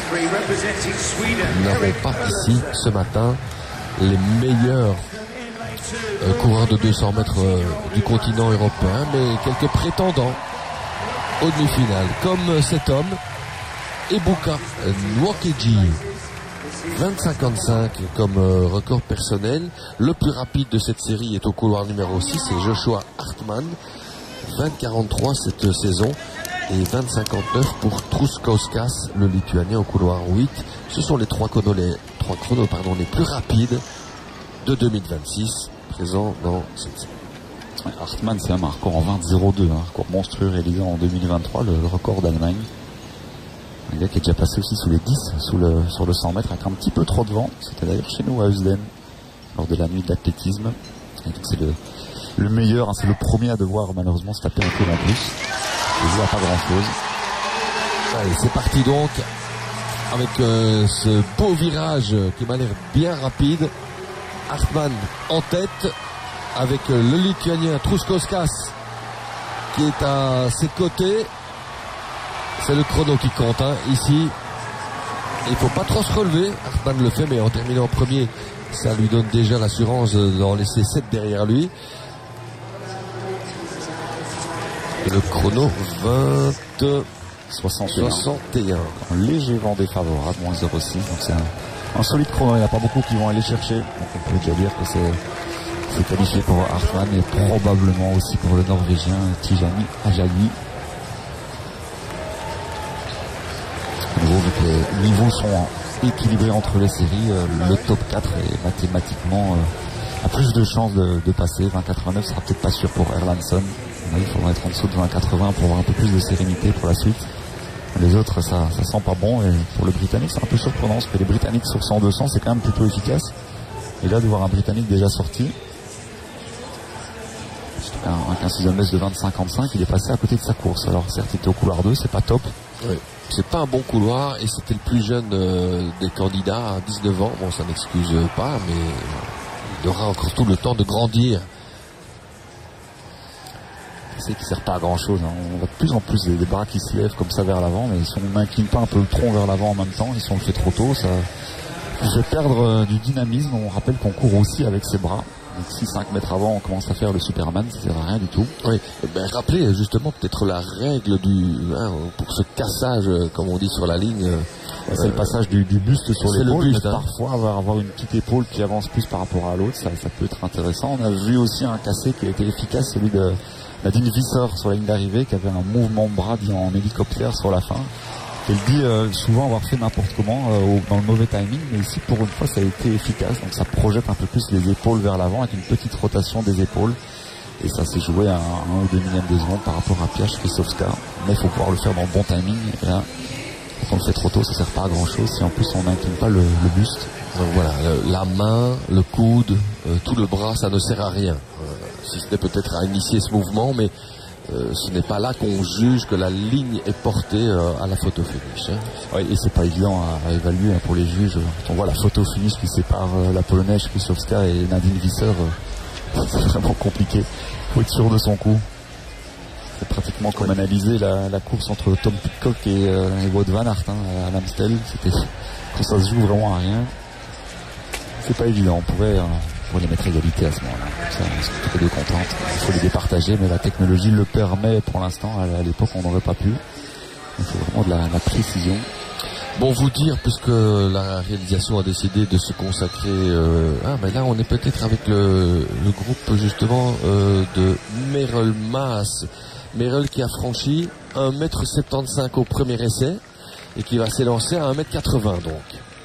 Nous n'avons pas ici ce matin les meilleurs coureur de 200 mètres du continent européen, mais quelques prétendants aux demi-finales, comme cet homme, Ebuka Nwokeji, 20,55 comme record personnel. Le plus rapide de cette série est au couloir numéro 6, c'est Joshua Hartmann, 20,43 cette saison, et 20,59 pour Truskauskas, le Lituanien, au couloir 8. Ce sont les trois chronos les plus rapides de 2026 présents dans cette série. Hartmann, c'est un record en 20,02, un record monstrueux réalisé en 2023, le record d'Allemagne. Un gars qui est déjà passé aussi sous les 10 sur le 100 mètres avec un petit peu trop de vent. C'était d'ailleurs chez nous à Heusden lors de la nuit de l'athlétisme. Et donc c'est le meilleur, hein, c'est le premier à devoir malheureusement se taper un peu en plus. Il ne voit pas grand chose. Allez, c'est parti donc avec ce beau virage qui m'a l'air bien rapide. Hartmann en tête avec le Lituanien Truskauskas qui est à ses côtés. C'est le chrono qui compte hein. Ici. Il ne faut pas trop se relever. Hartmann le fait, mais en terminant en premier, ça lui donne déjà l'assurance d'en laisser 7 derrière lui. Et le chrono 61. Un léger vent défavorable, moins 0,6. Donc c'est un solide chrono. Il n'y a pas beaucoup qui vont aller chercher. Donc on peut déjà dire que c'est qualifié pour Hartmann et probablement aussi pour le Norvégien Tijani Ajayi. À nouveau, vu que les niveaux sont équilibrés entre les séries, le top 4 est mathématiquement a plus de chances de passer. 20,89 sera peut-être pas sûr pour Erlandsson. Il faudra être en dessous de 20,80 pour avoir un peu plus de sérénité pour la suite. Les autres, ça sent pas bon. Et pour le Britannique, c'est un peu surprenant parce que les Britanniques sur 100-200, c'est quand même plutôt efficace. Et là, de voir un Britannique déjà sorti, un 15e de 20,55, il est passé à côté de sa course. Alors certes, il était au couloir 2, c'est pas top. Oui. C'est pas un bon couloir et c'était le plus jeune des candidats à 19 ans. Bon, ça n'excuse pas, mais il aura encore tout le temps de grandir. C'est qu'il ne sert pas à grand chose. Hein. On voit de plus en plus des bras qui se lèvent comme ça vers l'avant, mais si on n'incline pas un peu le tronc vers l'avant en même temps, si on le fait trop tôt, ça fait perdre du dynamisme. On rappelle qu'on court aussi avec ses bras. Donc si 5 mètres avant on commence à faire le Superman, ça ne sert à rien du tout. Oui, ben, rappelez justement peut-être la règle pour ce cassage, comme on dit sur la ligne. C'est le passage du buste sur l'épaule, mais hein. parfois avoir une petite épaule qui avance plus par rapport à l'autre, ça peut être intéressant. On a vu aussi un cassé qui a été efficace, celui de Nadine Visser sur la ligne d'arrivée, qui avait un mouvement de bras dit en hélicoptère sur la fin. Elle dit souvent avoir fait n'importe comment dans le mauvais timing, mais ici pour une fois ça a été efficace, donc ça projette un peu plus les épaules vers l'avant avec une petite rotation des épaules, et ça s'est joué à 1 ou 2 millièmes de seconde par rapport à Piasz Krysowska, mais il faut pouvoir le faire dans le bon timing, et là quand on le fait trop tôt ça sert pas à grand chose si en plus on n'incline pas le buste. Donc voilà, la main, le coude, tout le bras, ça ne sert à rien, si ce n'est peut-être à initier ce mouvement, mais ce n'est pas là qu'on juge que la ligne est portée à la photo finish. Hein. Oui, et c'est pas évident à évaluer pour les juges. Quand on voit la photo finish qui sépare la Polonaise Krysowska et Nadine Visser, c'est vraiment compliqué. Il faut être sûr de son coup. C'est pratiquement comme analyser la course entre Tom Pidcock et Wout van Aert à l'Amstel. C'était quand ça se joue vraiment à rien. C'est pas évident. On pourrait les mettre à égalité à ce moment-là. Ça, on serait tous les deux contentes. Il faut les départager, mais la technologie le permet pour l'instant. À l'époque, on n'aurait pas pu. Il faut vraiment de la précision. Bon, vous dire, puisque la réalisation a décidé de se consacrer... mais là, on est peut-être avec le groupe, justement, de Merel Maas. Merel qui a franchi 1,75 m au premier essai et qui va s'élancer à 1,80 m, donc.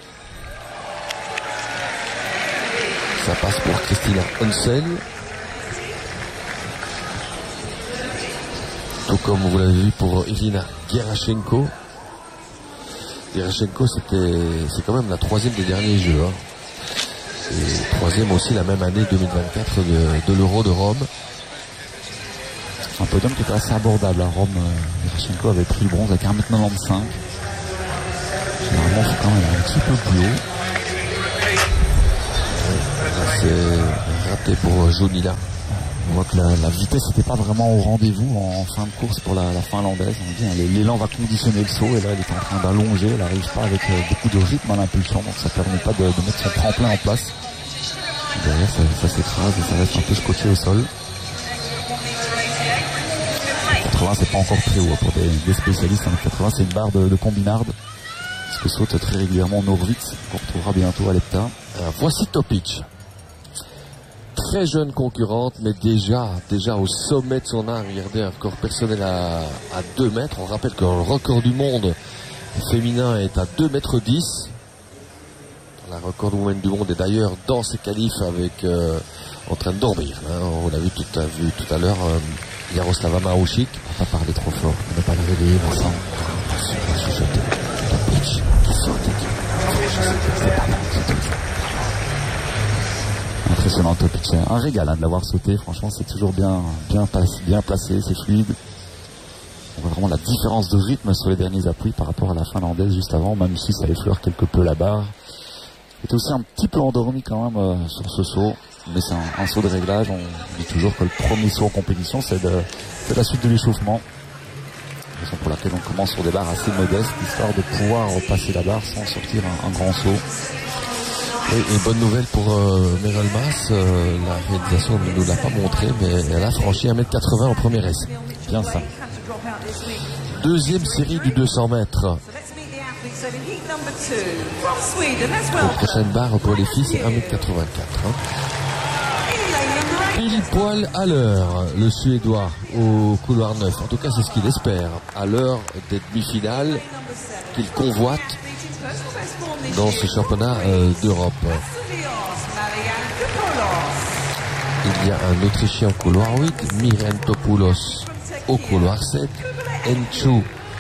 Ça passe pour Christina Hansen. Tout comme vous l'avez vu pour Irina Gerashenko. Gerashenko, c'est quand même la 3e des derniers Jeux. Hein. Et 3e aussi la même année 2024 de l'Euro de Rome. Un podium qui était assez abordable à Rome. Gerashenko avait pris le bronze avec 1,95 m. Généralement, c'est quand même un petit peu plus haut. C'est raté pour Jonila. On voit que la vitesse n'était pas vraiment au rendez-vous en fin de course pour la finlandaise. On dit, hein, l'élan va conditionner le saut et là elle est en train d'allonger. Elle n'arrive pas avec beaucoup de rythme à l'impulsion, donc ça ne permet pas de mettre son tremplin en place. derrière ça s'écrase et ça reste un peu scotché au sol. 80 c'est pas encore très haut pour des spécialistes. 80 c'est une barre de combinarde. Ce que saute très régulièrement Norwitz, qu'on retrouvera bientôt à l'hepta. Voici Topic. Très jeune concurrente, mais déjà au sommet de son art. Regardez, un record personnel à 2 mètres. On rappelle que le record du monde féminin est à 2 mètres 10. La record woman du monde est d'ailleurs dans ses qualifs avec en train de dormir. Hein. On l'a vu tout à l'heure, Jaroslava Mahouchik. On va pas parler trop fort, on ne va pas la réveiller, Vincent. Impressionnant Topic, un régal de l'avoir sauté, franchement c'est toujours bien placé, c'est fluide. On voit vraiment la différence de rythme sur les derniers appuis par rapport à la finlandaise juste avant, même si ça effleure quelque peu la barre. Il était aussi un petit peu endormi quand même sur ce saut, mais c'est un saut de réglage. On dit toujours que le premier saut en compétition c'est la suite de l'échauffement. Raison pour laquelle on commence sur des barres assez modestes, histoire de pouvoir repasser la barre sans sortir un grand saut. Et bonne nouvelle pour Meryl Mas, la réalisation ne nous l'a pas montré, mais elle a franchi 1m80 en premier essai. Bien ça. Deuxième série du 200 mètres. La prochaine barre pour les filles, c'est 1m84. Pile poil à l'heure, le Suédois au couloir 9. En tout cas, c'est ce qu'il espère. À l'heure des demi-finales qu'il convoite dans ce championnat d'Europe. Il y a un Autrichien au couloir 8, Miren Topoulos au couloir 7, Enchu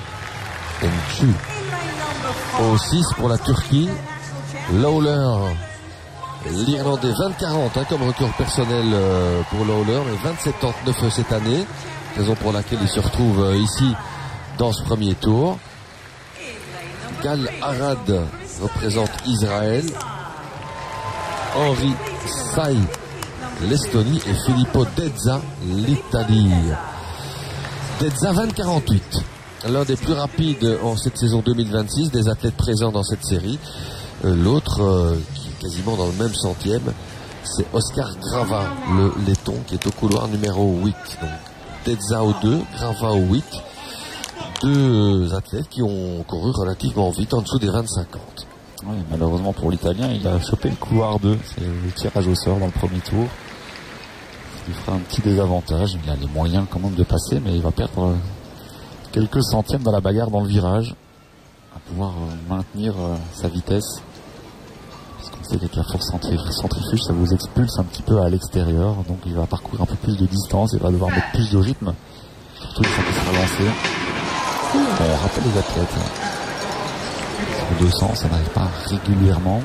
au 6 pour la Turquie, Lawler, l'Irlandais 20-40 comme record personnel pour Lawler, mais 27-39 cette année, raison pour laquelle il se retrouve ici dans ce premier tour. Gal Arad représente Israël, Henri Sai l'Estonie et Filippo Dezza l'Italie. Dezza 20-48, l'un des plus rapides en cette saison 2026 des athlètes présents dans cette série. L'autre qui est quasiment dans le même centième, c'est Oscar Grava, le letton, qui est au couloir numéro 8. Donc Dezza au 2, Grava au 8. Deux athlètes qui ont couru relativement vite, en dessous des 20-50. Oui, malheureusement pour l'Italien, il a chopé le couloir 2, c'est le tirage au sort dans le premier tour. Il fera un petit désavantage, il a les moyens quand même de passer, mais il va perdre quelques centièmes dans la bagarre dans le virage, à pouvoir maintenir sa vitesse. Parce qu'on sait qu'avec la force centrifuge, ça vous expulse un petit peu à l'extérieur, donc il va parcourir un peu plus de distance, il va devoir mettre plus de rythme, surtout une fois qu'il sera lancé. On rappelle les athlètes. Sur 200, ça n'arrive pas régulièrement.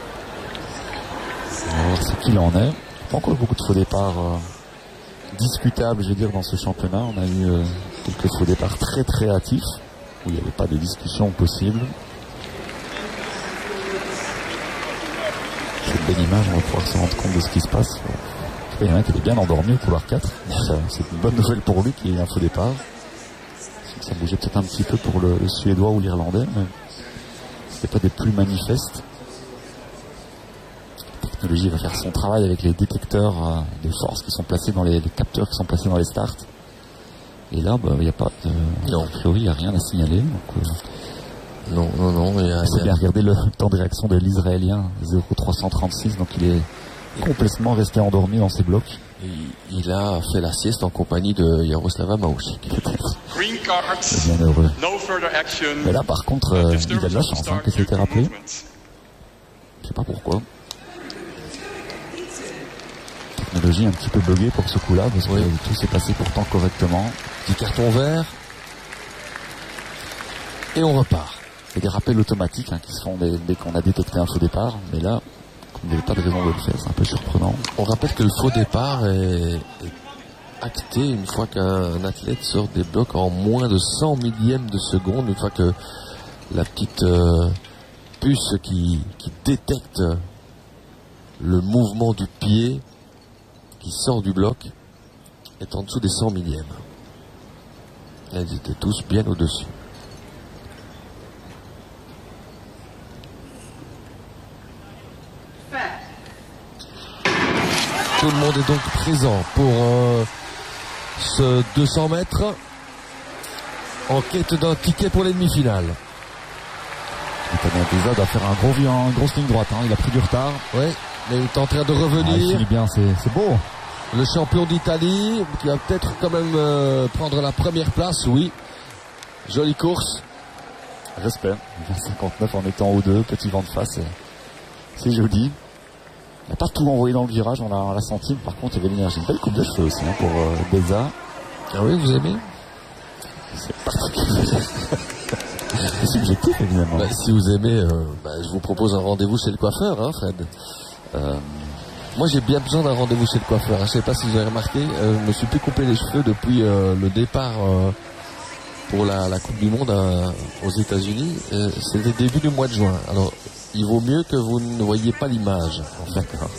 On va voir ce qu'il en est. Pas encore beaucoup de faux départs discutables, je veux dire, dans ce championnat. On a eu quelques faux départs très très hâtifs, où il n'y avait pas de discussion possible. Cette belle image, on va pouvoir se rendre compte de ce qui se passe. Il y en a un qui était bien endormi au couloir 4. C'est une bonne nouvelle pour lui qu'il y ait eu un faux départ. Ça bougeait peut-être un petit peu pour le Suédois ou l'Irlandais, mais c'était pas des plus manifestes. La technologie va faire son travail avec les détecteurs de force qui sont placés dans les capteurs qui sont placés dans les starts. Et là, il n'y a pas de... Non, a priori, il n'y a rien à signaler. Donc, non. C'est bien regarder le temps de réaction de l'Israélien, 0,336, donc il est complètement resté endormi dans ses blocs. Il a fait la sieste en compagnie de Jaroslava Mahouchik. C'est bien heureux. Mais là, par contre, il a de la chance, que ça a été rappelé. Je sais pas pourquoi. Technologie un petit peu buggée pour ce coup-là, parce que tout s'est passé pourtant correctement. Petit carton vert. Et on repart. Il y a des rappels automatiques qui se font dès qu'on a détecté un faux départ, mais là, il n'y avait pas de raison de le faire, c'est un peu surprenant. On rappelle que le faux départ est acté une fois qu'un athlète sort des blocs en moins de 100 millièmes de seconde, une fois que la petite puce qui détecte le mouvement du pied qui sort du bloc est en dessous des 100 millièmes. Ils étaient tous bien au-dessus. Tout le monde est donc présent pour ce 200 mètres en quête d'un ticket pour les demi-finales. Italien Pisa doit faire une grosse ligne droite, hein. Il a pris du retard. Oui, mais il est en train de revenir. Il finit bien, c'est beau. Le champion d'Italie qui va peut-être quand même prendre la première place, oui. Jolie course. Respect. 59 en étant au 2, petit vent de face. C'est joli. Il n'a pas tout envoyé dans le virage, on l'a senti. Par contre, il y avait l'énergie. Une belle coupe de cheveux aussi hein, pour Beza. Ah oui, vous aimez? C'est particulier. C'est subjectif, évidemment. Bah, si vous aimez, je vous propose un rendez-vous chez le coiffeur, hein, Fred. Moi, j'ai bien besoin d'un rendez-vous chez le coiffeur. Je ne sais pas si vous avez remarqué, je me suis plus coupé les cheveux depuis le départ pour la Coupe du Monde aux États-Unis. C'était début du mois de juin. Alors, il vaut mieux que vous ne voyiez pas l'image. D'accord.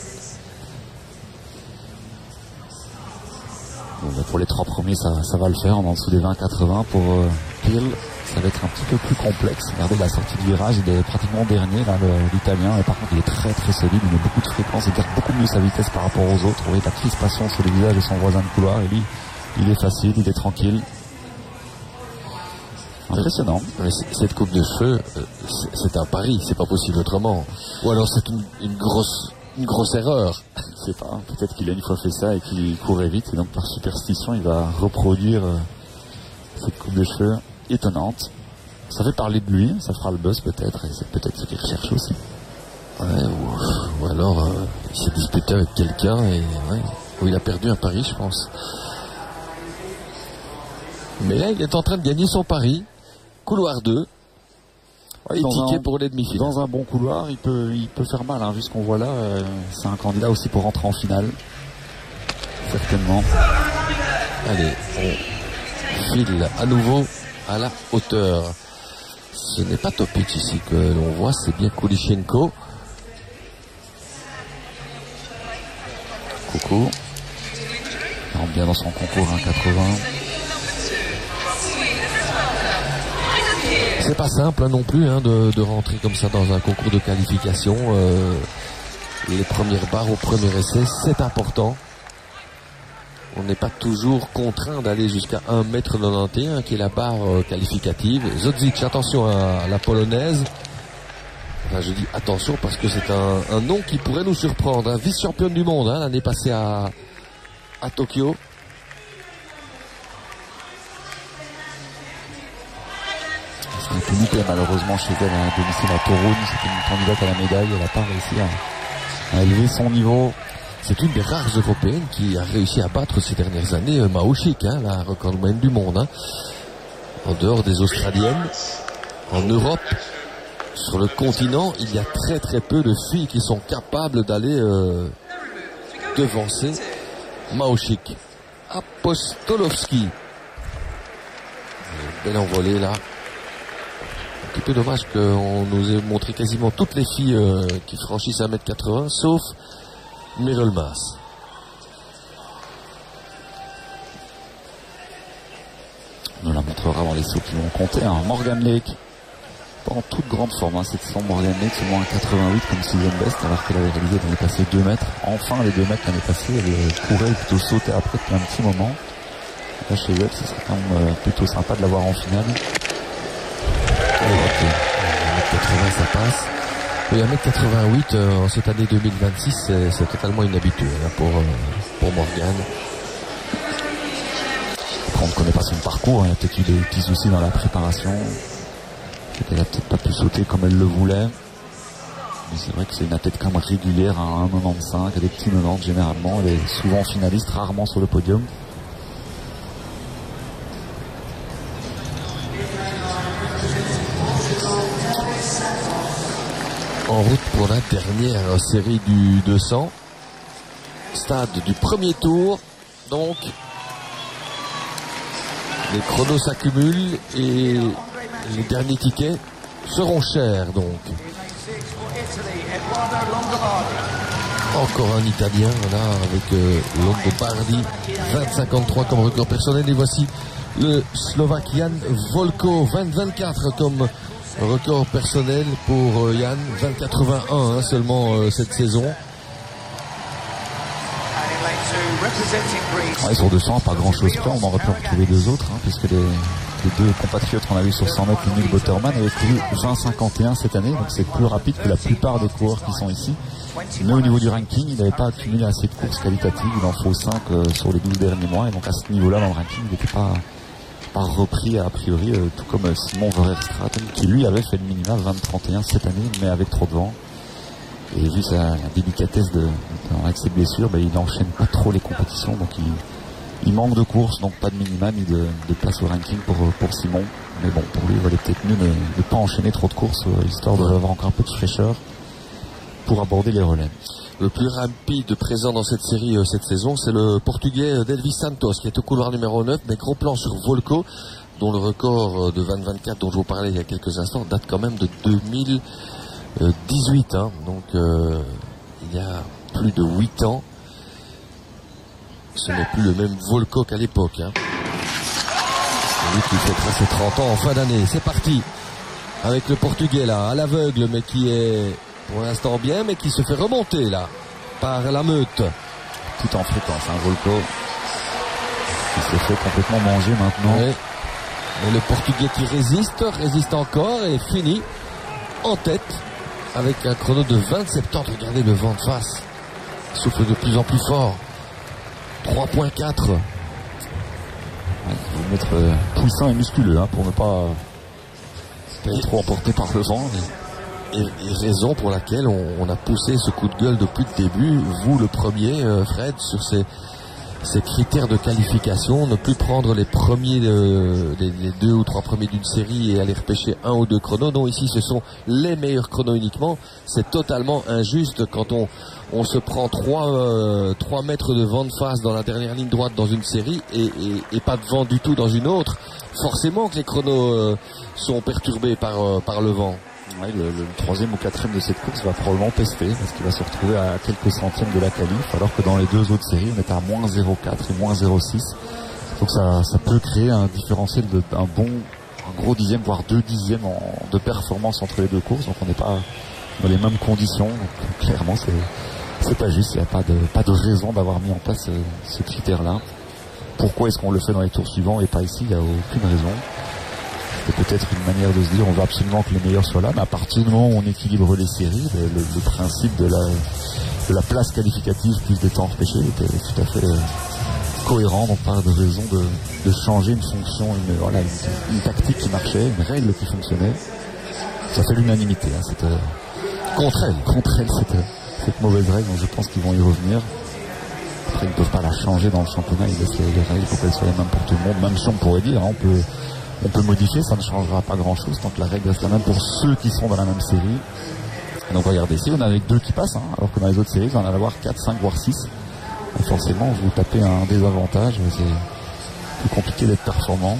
Bon, pour les 3 premiers, ça va le faire. En dessous des 20-80 pour Peel. Ça va être un petit peu plus complexe. Regardez la sortie du virage, il est pratiquement dernier, là, l'Italien. Et par contre, il est très très solide. Il met beaucoup de fréquence. Il garde beaucoup mieux sa vitesse par rapport aux autres. Vous voyez la crispation sur le visage de son voisin de couloir. Et lui, il est facile, il est tranquille. Impressionnant. Mais cette coupe de cheveux, c'est un pari, c'est pas possible autrement. Ou alors c'est une grosse erreur. Je sais pas, peut-être qu'il a une fois fait ça et qu'il courait vite, et donc par superstition, il va reproduire cette coupe de cheveux étonnante. Ça fait parler de lui, ça fera le buzz peut-être, et c'est peut-être ce qu'il recherche aussi. Ouais, ou alors il s'est disputé avec quelqu'un et ou il a perdu un pari, je pense. Mais là, il est en train de gagner son pari. Couloir 2. Et ticket pour les demi-finales. Dans un bon couloir, il peut faire mal, hein, vu ce qu'on voit là. C'est un candidat aussi pour rentrer en finale. Certainement. Allez, on file à nouveau à la hauteur. Ce n'est pas Topic ici que l'on voit, c'est bien Kulichenko. Coucou. Il rentre bien dans son concours 1,80. C'est pas simple non plus de rentrer comme ça dans un concours de qualification. Les premières barres au premier essai, c'est important. On n'est pas toujours contraint d'aller jusqu'à 1m91 qui est la barre qualificative. Zodzic, attention à la polonaise. Enfin, je dis attention parce que c'est un nom qui pourrait nous surprendre. Vice-championne du monde l'année passée à Tokyo. Elle a été loupée malheureusement chez elle à domicile à Toruń. C'était une candidate à la médaille. Elle n'a pas réussi à élever son niveau. C'est une des rares européennes qui a réussi à battre ces dernières années Maochik, la recordman du monde. En dehors des Australiennes, en Europe, sur le continent, il y a très très peu de filles qui sont capables d'aller devancer Maochik. Apostolovski. Belle envolée là. Un petit peu dommage qu'on nous ait montré quasiment toutes les filles qui franchissent 1m80, sauf Merelmas. On nous la montrera dans les sauts qui vont compter. Morgan Lake, pas en toute grande forme, cette saison Morgan Lake, seulement un 88 comme season best, alors qu'elle avait réalisé l'année passée 2 mètres. Enfin, les 2 mètres l'année passée, elle courait plutôt sauter après depuis un petit moment. Là, chez elle, ce serait quand même plutôt sympa de l'avoir en finale. Allez, 1m80, ça passe. Oui, 1m88 en cette année 2026, c'est totalement inhabituel pour Morgan. Après, on ne connaît pas son parcours, il y a peut-être eu des petits soucis dans la préparation. Elle n'a peut-être pas pu sauter comme elle le voulait. Mais c'est vrai que c'est une athlète quand même régulière à 1,95, à des petits 90 généralement. Elle est souvent finaliste, rarement sur le podium. En route pour la dernière série du 200. Stade du premier tour. Donc, les chronos s'accumulent et les derniers tickets seront chers. Donc, encore un Italien là avec Longobardi, 20,53 comme record personnel. Et voici le Slovaque Jan Volko, 20,24 comme record personnel pour Jan, 20,81 seulement cette saison. Ouais, sur 200, pas grand chose près, on aurait pu en retrouver deux autres, hein, puisque les deux compatriotes qu'on a vu sur 100 mètres, Neil Botterman, avaient couru 20,51 cette année, donc c'est plus rapide que la plupart des coureurs qui sont ici. Mais au niveau du ranking, il n'avait pas accumulé assez de courses qualitatives, il en faut 5 sur les 12 derniers mois, et donc à ce niveau-là, dans le ranking, il n'était pas repris a priori, tout comme Simon Verstraeten, qui lui avait fait le minima 20,31 cette année, mais avec trop de vent. Et vu sa délicatesse avec ses blessures, il n'enchaîne pas trop les compétitions, donc il manque de courses, donc pas de minima ni de place au ranking pour Simon. Mais bon, pour lui, il valait peut-être mieux ne pas enchaîner trop de courses, histoire d'avoir encore un peu de fraîcheur pour aborder les relais. Le plus rapide présent dans cette série cette saison, c'est le Portugais Delvis Santos, qui est au couloir numéro 9, mais gros plan sur Volko, dont le record de 20-24 dont je vous parlais il y a quelques instants date quand même de 2018, hein. Donc il y a plus de 8 ans. Ce n'est plus le même Volko qu'à l'époque, hein. Lui qui fêtera ses 30 ans en fin d'année. C'est parti avec le Portugais là, à l'aveugle, mais qui est pour l'instant bien, mais qui se fait remonter là par la meute. Tout en fréquence, un Volko qui s'est fait complètement manger maintenant. Oui. Et le Portugais qui résiste encore et finit en tête avec un chrono de 20,70. Regardez le vent de face, il souffle de plus en plus fort. 3,4. Il faut mettre puissant et musculeux, hein, pour ne pas être trop emporté par le vent. Et raison pour laquelle on a poussé ce coup de gueule depuis le début, vous le premier, Fred, sur ces critères de qualification, ne plus prendre les premiers, les 2 ou 3 premiers d'une série et aller repêcher 1 ou 2 chronos. Non, ici ce sont les meilleurs chronos uniquement. C'est totalement injuste quand on se prend 3 mètres de vent de face dans la dernière ligne droite dans une série et pas de vent du tout dans une autre. Forcément que les chronos sont perturbés par le vent. Ouais, le 3e ou 4e de cette course va probablement pester, parce qu'il va se retrouver à quelques centièmes de la qualif, alors que dans les 2 autres séries, on est à moins 0,4 et moins 0,6. Donc ça peut créer un différentiel un gros dixième, voire 2 dixièmes de performance entre les deux courses. Donc on n'est pas dans les mêmes conditions. Donc clairement, c'est pas juste. Il n'y a pas de raison d'avoir mis en place ce critère-là. Pourquoi est-ce qu'on le fait dans les tours suivants et pas ici? Il n'y a aucune raison. C'est peut-être une manière de se dire on veut absolument que les meilleurs soient là, mais à partir du moment où on équilibre les séries, le principe de la place qualificative plus des temps repêchés était tout à fait cohérent. Donc pas de raison de changer une fonction, une tactique qui marchait, une règle qui fonctionnait. Ça fait l'unanimité, hein, contre elle cette mauvaise règle. Donc je pense qu'ils vont y revenir. Après ils ne peuvent pas la changer dans le championnat, ils laissent les règles pour qu'elles soient les mêmes pour tout le monde. Même si on pourrait dire, hein, on peut modifier, ça ne changera pas grand chose tant que la règle reste la même pour ceux qui sont dans la même série. Et donc regardez, ici on a avec 2 qui passent, hein, alors que dans les autres séries, vous en allez avoir 4, 5, voire 6. Et forcément, vous tapez un désavantage, c'est plus compliqué d'être performant.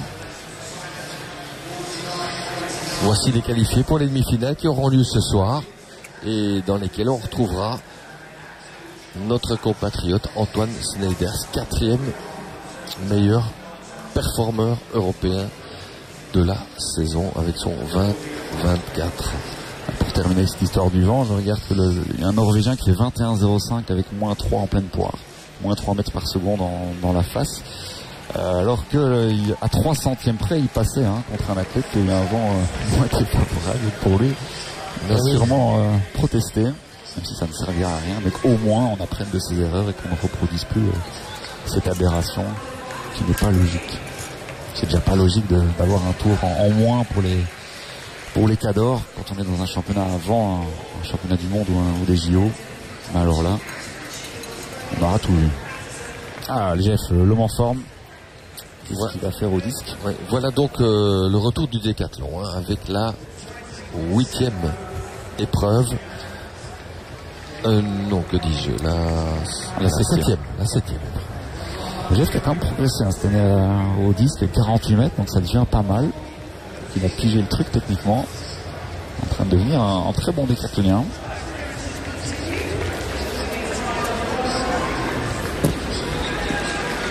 Voici les qualifiés pour les demi-finales qui auront lieu ce soir et dans lesquels on retrouvera notre compatriote Antoine Sneijderst, 4e meilleur performeur européen de la saison avec son 20-24. Pour terminer cette histoire du vent, je regarde qu'il y a un Norvégien qui fait 21,05 avec moins 3 en pleine poire, moins 3 mètres par seconde dans la face, alors que à 3 centièmes près il passait, hein, contre un athlète qui a eu un vent moins favorable pour lui. Il va sûrement protester, même si ça ne servira à rien, mais qu'au moins on apprenne de ses erreurs et qu'on ne reproduise plus cette aberration qui n'est pas logique. C'est déjà pas logique d'avoir un tour en moins pour les cadors quand on est dans un championnat avant un championnat du monde ou des JO. Mais alors là, on aura tout vu. Ah, le Jeff, l'homme en forme. Qu'est-ce qu'il va faire au disque? Ouais, voilà donc le retour du décathlon, hein, avec la 8e épreuve. Non, que dis-je, la 7e. La 7e. Jeff qui a quand même progressé, hein, cette année au disque, 48 mètres, donc ça devient pas mal. Il a pigé le truc techniquement, en train de devenir un très bon décathlonien.